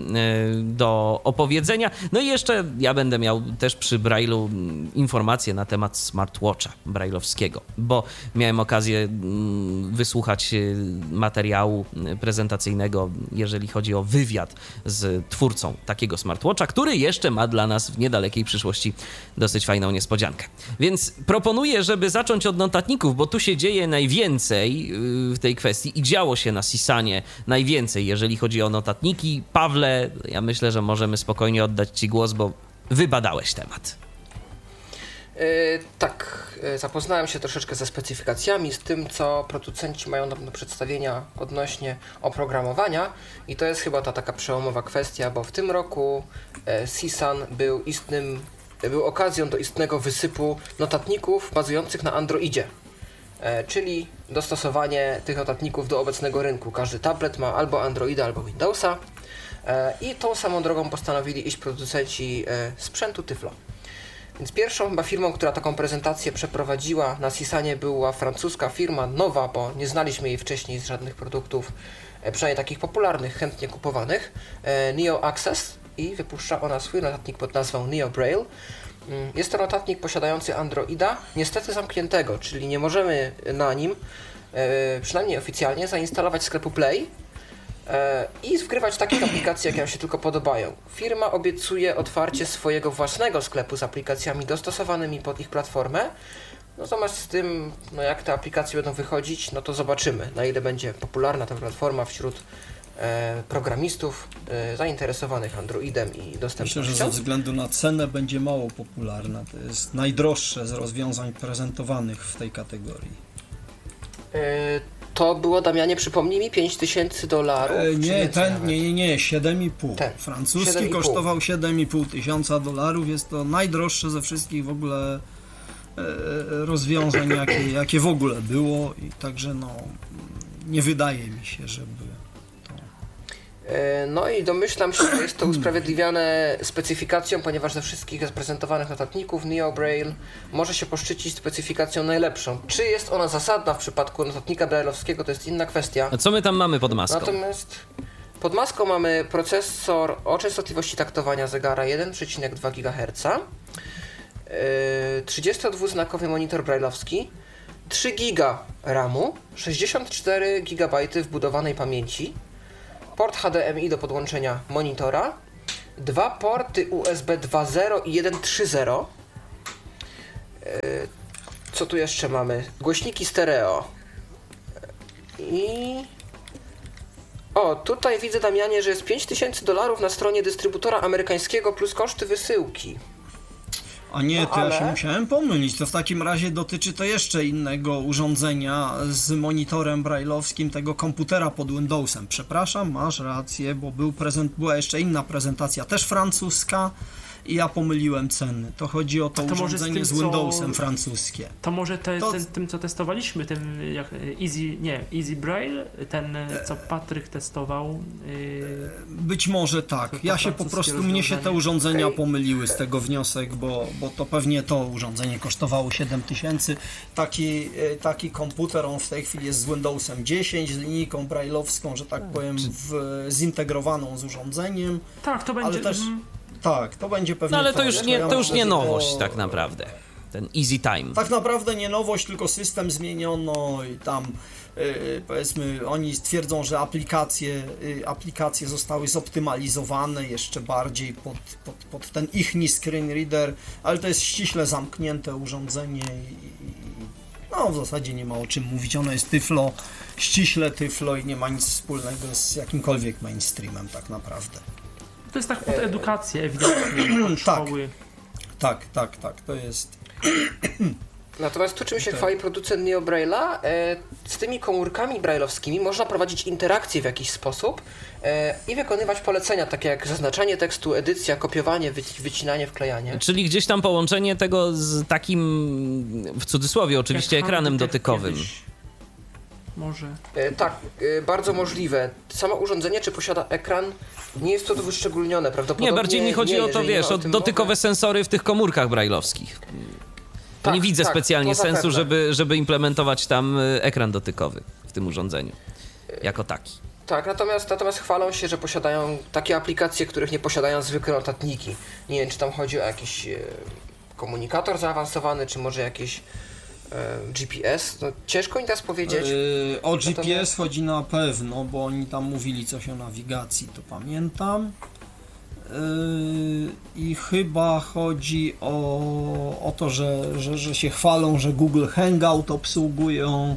do opowiedzenia. No i jeszcze ja będę miał też przy Braille'u informacje na temat smartwatcha braille'owskiego, bo miałem okazję wysłuchać materiału prezentacyjnego, jeżeli chodzi o wywiad z twórcą takiego smartwatcha, który jeszcze ma dla nas w niedalekiej przyszłości dosyć fajną niespodziankę. Więc proponuję, żeby zacząć od notatników, bo tu się dzieje najwięcej w tej kwestii i działo się na Sisanie najwięcej, jeżeli chodzi o notatniki. Pawle, ja myślę, że możemy spokojnie oddać Ci głos, bo wybadałeś temat. Yy, tak, yy, zapoznałem się troszeczkę ze specyfikacjami, z tym, co producenci mają do, do przedstawienia odnośnie oprogramowania i to jest chyba ta taka przełomowa kwestia, bo w tym roku yy, Sisan był istnym, yy, był okazją do istnego wysypu notatników bazujących na Androidzie, yy, czyli dostosowanie tych notatników do obecnego rynku. Każdy tablet ma albo Androida, albo Windowsa. I tą samą drogą postanowili iść producenci sprzętu Tyflo. Więc pierwszą chyba firmą, która taką prezentację przeprowadziła na Sisanie, była francuska firma, nowa, bo nie znaliśmy jej wcześniej z żadnych produktów, przynajmniej takich popularnych, chętnie kupowanych, Neo Access, i wypuszcza ona swój notatnik pod nazwą Neo Braille. Jest to notatnik posiadający Androida, niestety zamkniętego, czyli nie możemy na nim, przynajmniej oficjalnie, zainstalować sklepu Play i wgrywać takich aplikacji, jakie nam się tylko podobają. Firma obiecuje otwarcie swojego własnego sklepu z aplikacjami dostosowanymi pod ich platformę. Natomiast z tym, no jak te aplikacje będą wychodzić, no to zobaczymy, na ile będzie popularna ta platforma wśród e, programistów e, zainteresowanych Androidem i dostępnością. Myślę, że ze względu na cenę będzie mało popularna. To jest najdroższe z rozwiązań prezentowanych w tej kategorii. E, To było, Damianie, przypomnij mi, pięć tysięcy dolarów? E, nie, ten, nie, nie, nie, siedem i pół. Ten, Francuski siedem i pół. kosztował siedem i pół tysiąca dolarów. Jest to najdroższe ze wszystkich w ogóle e, rozwiązań, jakie, jakie w ogóle było. I także no, nie wydaje mi się, żeby to... No i domyślam się, że jest to usprawiedliwiane specyfikacją, ponieważ ze wszystkich reprezentowanych notatników Neo Braille może się poszczycić specyfikacją najlepszą. Czy jest ona zasadna w przypadku notatnika braille'owskiego, to jest inna kwestia. A co my tam mamy pod maską? Natomiast pod maską mamy procesor o częstotliwości taktowania zegara jeden przecinek dwa gigaherca, trzydziestodwuznakowy monitor braille'owski, trzy giga ramu, sześćdziesiąt cztery gigabajty wbudowanej pamięci, port H D M I do podłączenia monitora, dwa porty U S B dwa zero i jeden trzy zero. Co tu jeszcze mamy? Głośniki stereo. I... O, tutaj widzę, Damianie, że jest pięć tysięcy dolarów na stronie dystrybutora amerykańskiego plus koszty wysyłki. A nie, to no, ale... ja się musiałem pomylić. To w takim razie dotyczy to jeszcze innego urządzenia z monitorem braille'owskim, tego komputera pod Windowsem. Przepraszam, masz rację, bo był prezent... była jeszcze inna prezentacja, też francuska, i ja pomyliłem ceny. To chodzi o to, to urządzenie z, tym, z Windowsem co... francuskie. To może te, to... Ten, tym, co testowaliśmy, tym jak Easy, nie, Easy Braille, ten, co Patryk testował. Yy... Być może tak. Ja się po prostu, mnie się te urządzenia okay. pomyliły z tego wniosek, bo, bo to pewnie to urządzenie kosztowało siedem tysięcy. Taki, taki komputer, on w tej chwili jest z Windowsem dziesięć, z linijką braille'owską, że tak powiem, w, zintegrowaną z urządzeniem. Tak, to będzie... Ale też, tak, to będzie pewnie... No ale to tak, już nie, ja to już nie nowość to... tak naprawdę, ten Easy Time. Tak naprawdę nie nowość, tylko system zmieniono i tam yy, powiedzmy oni twierdzą, że aplikacje, yy, aplikacje zostały zoptymalizowane jeszcze bardziej pod, pod, pod ten ich screen reader, ale to jest ściśle zamknięte urządzenie i, i no w zasadzie nie ma o czym mówić, ono jest tyflo, ściśle tyflo i nie ma nic wspólnego z jakimkolwiek mainstreamem tak naprawdę. To jest tak pod edukację ewidentnie, od szkoły. Tak, tak, tak, to jest... Natomiast tu czym się chwali producent Neo Braille'a, e, z tymi komórkami braille'owskimi można prowadzić interakcje w jakiś sposób e, i wykonywać polecenia, takie jak zaznaczanie tekstu, edycja, kopiowanie, wyci- wycinanie, wklejanie. Czyli gdzieś tam połączenie tego z takim, w cudzysłowie oczywiście, jak ekranem dotykowym. Kiedyś. Może. E, tak, e, bardzo możliwe. Samo urządzenie, czy posiada ekran, nie jest to wyszczególnione, prawdopodobnie. Nie, bardziej mi chodzi nie, o to, wiesz, o dotykowe mowy. sensory w tych komórkach braille'owskich. To tak, nie widzę tak, specjalnie sensu, żeby, żeby implementować tam ekran dotykowy w tym urządzeniu, jako taki. Tak, natomiast, natomiast chwalą się, że posiadają takie aplikacje, których nie posiadają zwykłe notatniki. Nie wiem, czy tam chodzi o jakiś e, komunikator zaawansowany, czy może jakiś G P S, no ciężko mi teraz powiedzieć. Yy, o G P S natomiast... chodzi na pewno, bo oni tam mówili coś o nawigacji, to pamiętam. Yy, I chyba chodzi o, o to, że, że, że się chwalą, że Google Hangout obsługują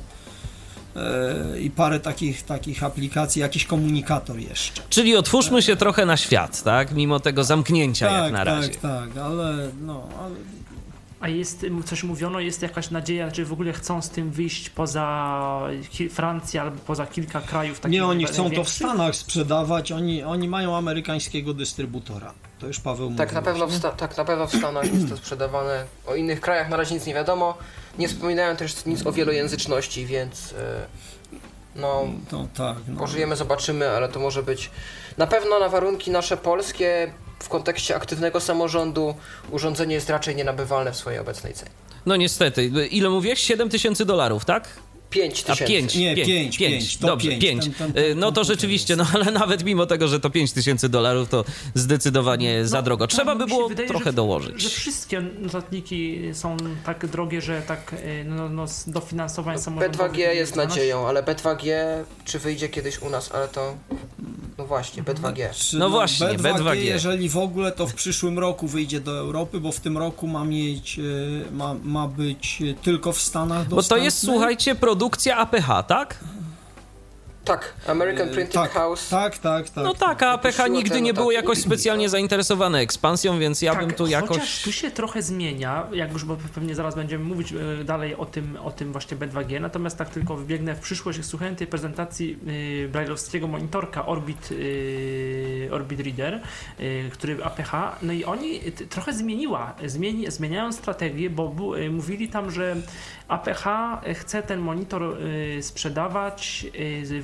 yy, i parę takich, takich aplikacji, jakiś komunikator jeszcze. Czyli otwórzmy się trochę na świat, tak? Mimo tego zamknięcia tak, jak na razie. Tak, tak, ale no... Ale... A jest, coś mówiono, jest jakaś nadzieja, czy w ogóle chcą z tym wyjść poza Francję albo poza kilka krajów? Takich nie, oni chcą to w Stanach sprzedawać, oni, oni mają amerykańskiego dystrybutora. To już Paweł mówił. Tak, na pewno w sta- tak, na pewno w Stanach jest to sprzedawane. O innych krajach na razie nic nie wiadomo. Nie wspominają też nic o wielojęzyczności, więc no, to tak, no. Pożyjemy, zobaczymy, ale to może być na pewno na warunki nasze polskie. W kontekście aktywnego samorządu urządzenie jest raczej nienabywalne w swojej obecnej cenie. No niestety. Ile mówiłeś? siedem tysięcy dolarów, tak? pięć tysięcy. A pięć, nie, pięć, pięć, pięć, dobrze, pięć. pięć. Ten, ten, ten, no to rzeczywiście, no ale nawet mimo tego, że to pięć tysięcy dolarów, to zdecydowanie no, za drogo. Trzeba by było wydaje, trochę że, dołożyć. Że wszystkie notatniki są tak drogie, że tak no, no, dofinansowanie no, samorządowe... B dwa G jest nadzieją, ale B dwa G czy wyjdzie kiedyś u nas, ale to... No właśnie, B dwa G. Znaczy, no właśnie, B dwa G, B dwa G. Jeżeli w ogóle, to w przyszłym roku wyjdzie do Europy, bo w tym roku ma mieć, ma, ma być tylko w Stanach dostępne. Bo to jest, słuchajcie, produkcja A P H, tak? Tak, American Printing tak, House. Tak, tak, tak. No tak, a A P H nigdy nie było jakoś specjalnie zainteresowane ekspansją, więc ja tak, bym tu jakoś... Chociaż tu się trochę zmienia, jak już, bo pewnie zaraz będziemy mówić dalej o tym, o tym właśnie B dwa G, natomiast tak tylko wybiegnę w przyszłość, słuchałem tej prezentacji yy, braille'owskiego monitorka Orbit, yy, Orbit Reader, yy, który A P H, no i oni t- trochę zmieniła, zmieni, zmieniają strategię, bo bu, yy, mówili tam, że A P H chce ten monitor yy, sprzedawać yy, w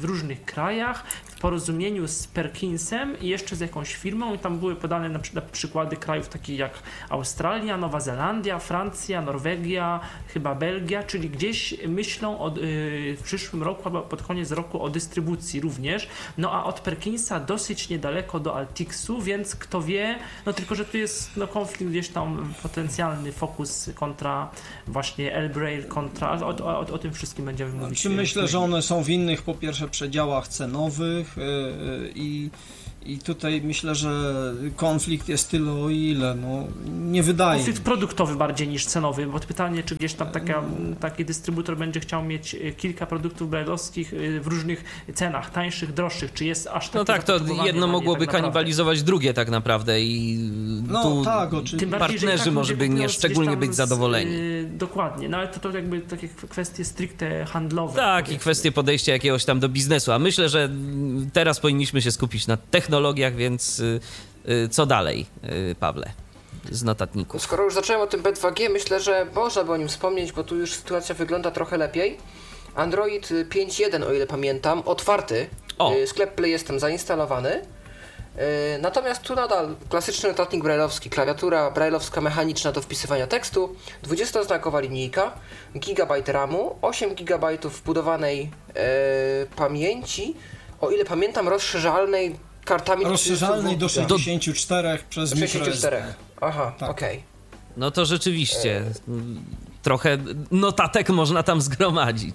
różnych krajach w porozumieniu z Perkinsem i jeszcze z jakąś firmą i tam były podane na przykład przykłady krajów takich jak Australia, Nowa Zelandia, Francja, Norwegia, chyba Belgia, czyli gdzieś myślą od, yy, w przyszłym roku albo pod koniec roku o dystrybucji również. No a od Perkinsa dosyć niedaleko do Altixu, więc kto wie, no tylko, że tu jest no, konflikt gdzieś tam potencjalny, Focus kontra właśnie L-Braille kontra, o, o, o, o tym wszystkim będziemy mówić. Znaczy, myślę, że one są w innych po pierwsze przedziałach cenowych yy, i I tutaj myślę, że konflikt jest tyle o ile, no nie wydaje. Konflikt produktowy bardziej niż cenowy, bo pytanie, czy gdzieś tam taka, taki dystrybutor będzie chciał mieć kilka produktów brajlowskich w różnych cenach, tańszych, droższych, czy jest aż takie No tak, to jedno mogłoby tak kanibalizować drugie tak naprawdę i no, tu tak, oczywiście. partnerzy tak może by nie szczególnie być zadowoleni. Z, dokładnie, no ale to, to jakby takie kwestie stricte handlowe. Tak, powiedzmy. I kwestie podejścia jakiegoś tam do biznesu, a myślę, że teraz powinniśmy się skupić na technologii, technologiach, więc y, y, co dalej, y, Pawle, z notatników? Skoro już zacząłem o tym B dwa G, myślę, że można by o nim wspomnieć, bo tu już sytuacja wygląda trochę lepiej. Android pięć jeden, o ile pamiętam, otwarty, o. Y, sklep Play jest tam zainstalowany. Y, natomiast tu nadal klasyczny notatnik brajlowski, klawiatura brajlowska mechaniczna do wpisywania tekstu, dwudziestoznakowa linijka, gigabajt ramu, osiem gigabajtów wbudowanej y, pamięci, o ile pamiętam rozszerzalnej kartami rozszerzalnej do sześćdziesięciu czterech przez sześćdziesiąt cztery. Aha, tak. okej. Okay. No to rzeczywiście e... trochę notatek można tam zgromadzić.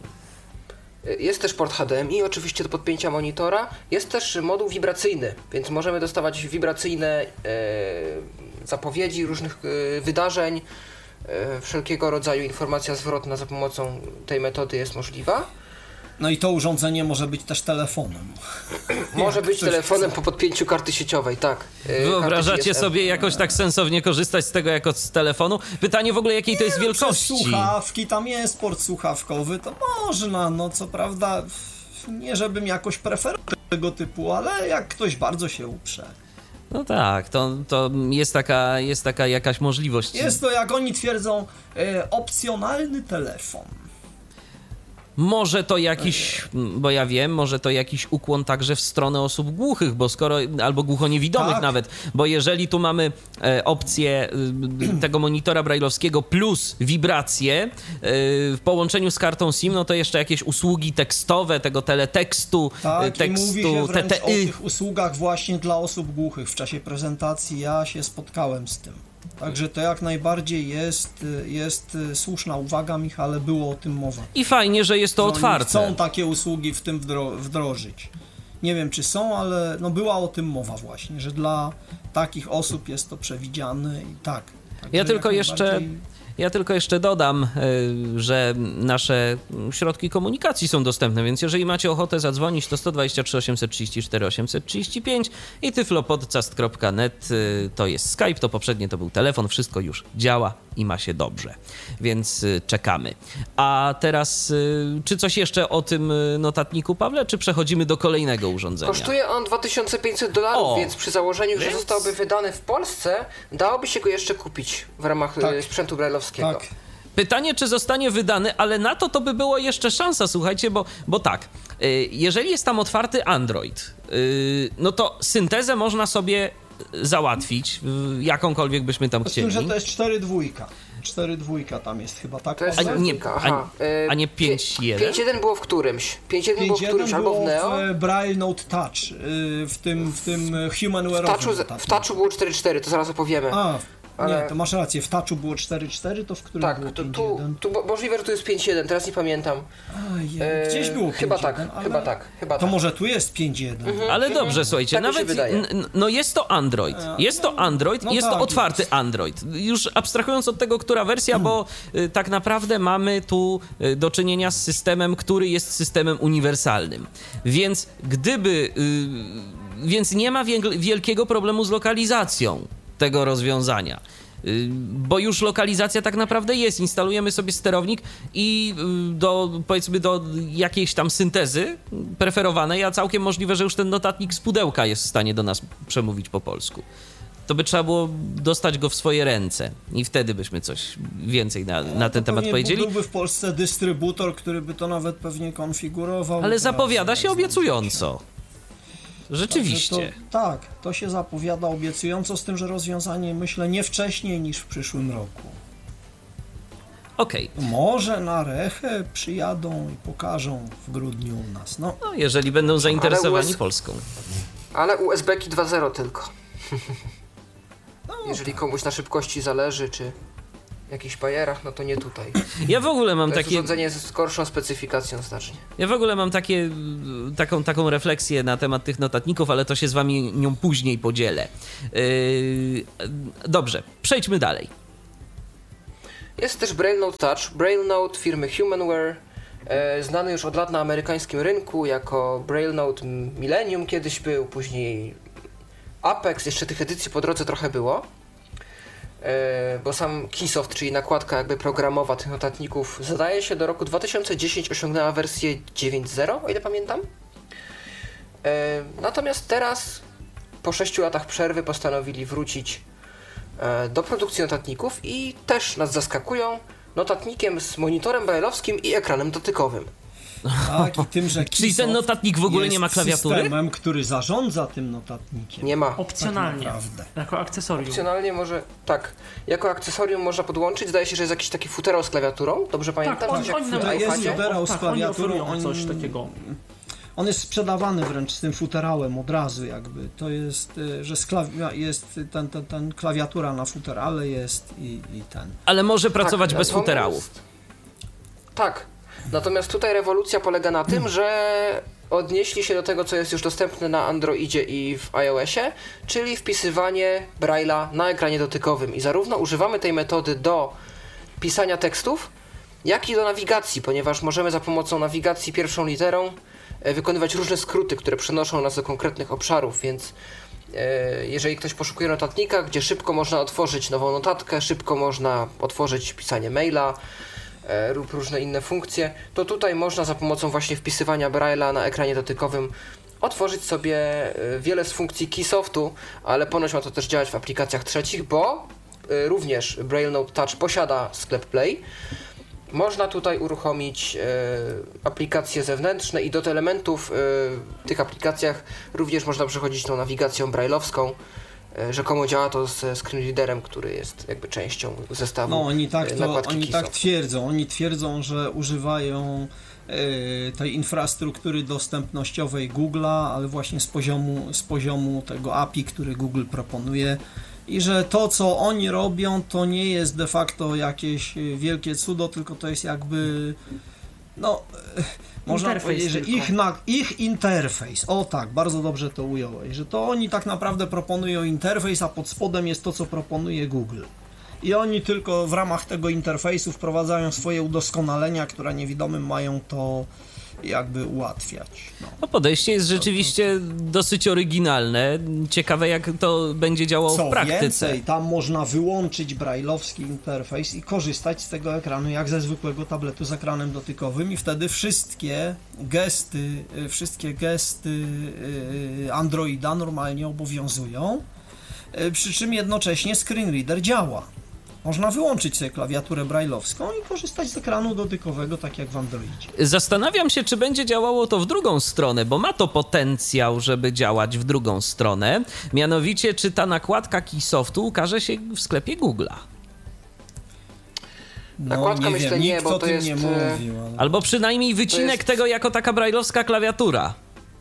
Jest też port H D M I, oczywiście do podpięcia monitora. Jest też moduł wibracyjny, więc możemy dostawać wibracyjne e, zapowiedzi różnych e, wydarzeń. E, wszelkiego rodzaju informacja zwrotna za pomocą tej metody jest możliwa. No i to urządzenie może być też telefonem. Może być telefonem po podpięciu karty sieciowej, tak. Wyobrażacie sobie jakoś tak sensownie korzystać z tego jako z telefonu? Pytanie w ogóle, jakiej to jest nie, wielkości? Przez słuchawki, tam jest port słuchawkowy, to można, no co prawda, nie żebym jakoś preferował tego typu, ale jak ktoś bardzo się uprze. No tak, to, to jest, taka, jest taka jakaś możliwość. Jest to, jak oni twierdzą, e, opcjonalny telefon. Może to jakiś, bo ja wiem, może to jakiś ukłon także w stronę osób głuchych, bo skoro, albo głuchoniewidomych tak. nawet, bo jeżeli tu mamy e, opcję e, tego monitora brajlowskiego plus wibracje e, w połączeniu z kartą SIM, no to jeszcze jakieś usługi tekstowe, tego teletekstu, tak, tekstu, i mówi się wręcz T T Y. o tych usługach właśnie dla osób głuchych. W czasie prezentacji ja się spotkałem z tym. Także to jak najbardziej jest, jest słuszna uwaga, Michale, było o tym mowa. I fajnie, że jest to że otwarte. Chcą takie usługi w tym wdro- wdrożyć. Nie wiem, czy są, ale no była o tym mowa właśnie, że dla takich osób jest to przewidziane i tak. Także ja tylko jeszcze... najbardziej... Ja tylko jeszcze dodam, że nasze środki komunikacji są dostępne, więc jeżeli macie ochotę zadzwonić, to sto dwadzieścia trzy osiemset trzydzieści cztery osiemset trzydzieści pięć i tyflopodcast kropka net to jest Skype, to poprzednie to był telefon, wszystko już działa i ma się dobrze, więc czekamy. A teraz, czy coś jeszcze o tym notatniku, Pawle, czy przechodzimy do kolejnego urządzenia? Kosztuje on dwa tysiące pięćset dolarów, o, więc przy założeniu, więc... że zostałby wydany w Polsce, dałoby się go jeszcze kupić w ramach tak. sprzętu brajlowskiego. Tak. Pytanie, czy zostanie wydany, ale na to to by było jeszcze szansa, słuchajcie, bo, bo tak, jeżeli jest tam otwarty Android, no to syntezę można sobie załatwić, jakąkolwiek byśmy tam chcieli. Z tym, że to jest cztery dwójka. cztery dwójka tam jest chyba, tak? To jest a, nie, a, a nie pięć jeden? pięć jeden było w którymś. pięć jeden było w którymś, albo w Neo. w Braille Note Touch, w tym, w tym Humanware'owym. W Touchu, w touchu było cztery cztery, to zaraz opowiemy. A, ale... nie, to masz rację, w Touchu było cztery cztery, to w którym tak, było to, pięć jeden? Tu, tu możliwe, że tu jest pięć jeden, teraz nie pamiętam. Ojej, gdzieś było pięć jeden, chyba tak, ale... chyba tak, chyba to tak. może tu jest pięć jeden. Mhm. Ale dobrze, słuchajcie, tak nawet n- no jest to Android, jest to Android, no jest tak, to otwarty jest. Android. Już abstrahując od tego, która wersja, hmm. bo y, tak naprawdę mamy tu y, do czynienia z systemem, który jest systemem uniwersalnym. Więc gdyby, y, więc nie ma wiel- wielkiego problemu z lokalizacją tego rozwiązania. Bo już lokalizacja tak naprawdę jest. Instalujemy sobie sterownik i do, powiedzmy, do jakiejś tam syntezy preferowanej, a całkiem możliwe, że już ten notatnik z pudełka jest w stanie do nas przemówić po polsku. to by trzeba było dostać go w swoje ręce i wtedy byśmy coś więcej na, na ten temat powiedzieli. Byłby w Polsce dystrybutor, który by to nawet pewnie konfigurował. Ale zapowiada się obiecująco. Rzeczywiście. To, tak, to się zapowiada obiecująco, z tym, że rozwiązanie myślę nie wcześniej niż w przyszłym roku. Okej. Okay. Może na Rechę przyjadą i pokażą w grudniu u nas. No, no jeżeli będą zainteresowani ale US... Polską. Ale U S B-ki dwa zero tylko. No, jeżeli tak. komuś na szybkości zależy, czy jakichś bajerach, no to nie tutaj. Ja w ogóle mam to jest takie... urządzenie z gorszą specyfikacją znacznie. Ja w ogóle mam takie, taką, taką refleksję na temat tych notatników, ale to się z wami nią później podzielę. Yy... Dobrze, przejdźmy dalej. Jest też BrailleNote Touch. BrailleNote firmy Humanware, e, znany już od lat na amerykańskim rynku jako BrailleNote Millennium kiedyś był, później Apex, jeszcze tych edycji po drodze trochę było. E, bo sam Keysoft, czyli nakładka jakby programowa tych notatników, zdaje się do roku dwa tysiące dziesiątego osiągnęła wersję dziewięć zero, o ile pamiętam. E, natomiast teraz, po sześciu latach przerwy, postanowili wrócić do produkcji notatników i też nas zaskakują notatnikiem z monitorem brailleowskim i ekranem dotykowym. Tak, i tym, że Czyli ten notatnik w ogóle nie ma klawiatury? Systemem, który zarządza tym notatnikiem. Nie ma. Opcjonalnie, tak jako akcesorium. Opcjonalnie może, tak, jako akcesorium można podłączyć. Zdaje się, że jest jakiś taki futerał z klawiaturą, dobrze pamiętam? Tak, on, jak oni w nawet jest iPadzie? futerał z tak, klawiaturą, oni coś takiego. On jest sprzedawany wręcz z tym futerałem od razu jakby. To jest, że z klawi- jest ten, ten, ten klawiatura na futerale jest i, i ten. Ale może pracować tak, bez natomiast, futerałów. Tak. Natomiast tutaj rewolucja polega na tym, że odnieśli się do tego, co jest już dostępne na Androidzie i w iOSie, czyli wpisywanie Braille'a na ekranie dotykowym. I zarówno używamy tej metody do pisania tekstów, jak i do nawigacji, ponieważ możemy za pomocą nawigacji pierwszą literą wykonywać różne skróty, które przenoszą nas do konkretnych obszarów, więc e, jeżeli ktoś poszukuje notatnika, gdzie szybko można otworzyć nową notatkę, szybko można otworzyć pisanie maila e, lub różne inne funkcje, to tutaj można za pomocą właśnie wpisywania Braille'a na ekranie dotykowym otworzyć sobie e, wiele z funkcji Keysoftu, ale ponoć ma to też działać w aplikacjach trzecich, bo e, również BrailleNote Touch posiada sklep Play. Można tutaj uruchomić e, aplikacje zewnętrzne i do elementów e, w tych aplikacjach również można przechodzić tą nawigacją brailleowską. E, rzekomo działa to z screenreaderem, który jest jakby częścią zestawu. No oni tak, to, nakładki oni Keysoft. tak twierdzą. Oni twierdzą, że używają e, tej infrastruktury dostępnościowej Google'a, ale właśnie z poziomu, z poziomu tego A P I, który Google proponuje. I że to, co oni robią, to nie jest de facto jakieś wielkie cudo, tylko to jest jakby, no, można interfejs powiedzieć, że tylko. ich, na, ich interfejs, o tak, bardzo dobrze to ująłeś, że to oni tak naprawdę proponują interfejs, a pod spodem jest to, co proponuje Google. I oni tylko w ramach tego interfejsu wprowadzają swoje udoskonalenia, które niewidomym mają to jakby ułatwiać. No. No podejście jest rzeczywiście dosyć oryginalne. Ciekawe, jak to będzie działało Co w praktyce. więcej, tam można wyłączyć brailleowski interfejs i korzystać z tego ekranu jak ze zwykłego tabletu z ekranem dotykowym i wtedy wszystkie gesty, wszystkie gesty Androida normalnie obowiązują, przy czym jednocześnie screenreader działa. Można wyłączyć sobie klawiaturę brailleowską i korzystać z ekranu dotykowego, tak jak w Androidzie. Zastanawiam się, czy będzie działało to w drugą stronę, bo ma to potencjał, żeby działać w drugą stronę. Mianowicie, czy ta nakładka Keysoftu ukaże się w sklepie Google'a? No, Nakładka nie myślę wiem, nie, nikt bo o to tym jest, nie e, mówił. Ale... Albo przynajmniej wycinek jest- tego jako taka brailleowska klawiatura.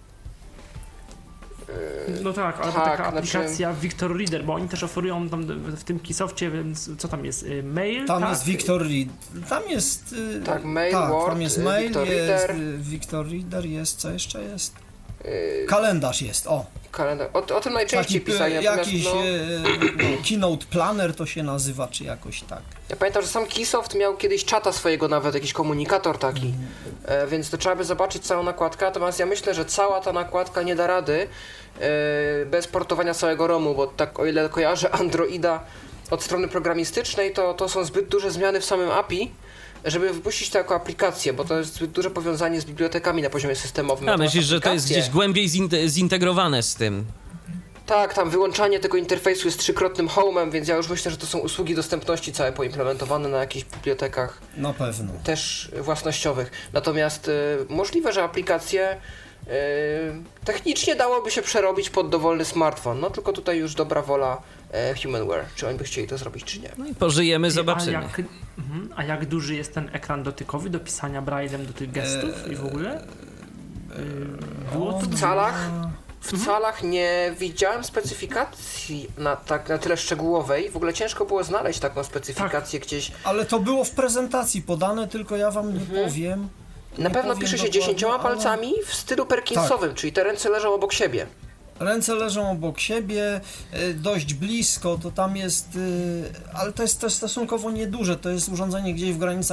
No tak, albo tak, taka znaczy- aplikacja Victor Reader, bo oni też oferują tam w tym Keysoftie, więc co tam jest, y, mail? Tam tak? jest Victor Reader. Tam jest. y, Tak, mail, tak, Word, tam jest y, mail, Victor jest Reader. y, Victor Reader, jest, co jeszcze jest? Yy, Kalendarz jest, o. kalendarz. O, o tym najczęściej Taki, pisali, y, natomiast jakiś no, y, Keynote Planner to się nazywa, czy jakoś tak. ja pamiętam, że sam Keysoft miał kiedyś czata swojego nawet, jakiś komunikator taki, e, więc to trzeba by zobaczyć całą nakładkę, natomiast ja myślę, że cała ta nakładka nie da rady e, bez portowania całego romu, bo tak o ile kojarzę Androida od strony programistycznej, to, to są zbyt duże zmiany w samym A P I, żeby wypuścić to jako aplikację, bo to jest zbyt duże powiązanie z bibliotekami na poziomie systemowym. A Natomiast myślisz, że to jest aplikacje- gdzieś głębiej zinte- zintegrowane z tym? Tak, tam wyłączanie tego interfejsu jest trzykrotnym home'em, więc ja już myślę, że to są usługi dostępności całe poimplementowane na jakichś bibliotekach. Na pewno. Też własnościowych. Natomiast y, możliwe, że aplikacje y, technicznie dałoby się przerobić pod dowolny smartfon. No tylko tutaj już dobra wola y, Humanware, czy oni by chcieli to zrobić, czy nie. No i pożyjemy, zobaczymy. A jak, mhm, a jak duży jest ten ekran dotykowy do pisania braille'em do tych gestów eee, i w ogóle? Yy, było to w calach? W mhm. calach nie widziałem specyfikacji na, tak, na tyle szczegółowej. W ogóle ciężko było znaleźć taką specyfikację tak. gdzieś. Ale to było w prezentacji podane, tylko ja wam nie mhm. powiem. Na nie pewno powiem pisze się dziesięcioma ale... palcami w stylu Perkinsowym, tak. czyli te ręce leżą obok siebie. Ręce leżą obok siebie, dość blisko, to tam jest, ale to jest też stosunkowo nieduże, to jest urządzenie gdzieś w granicach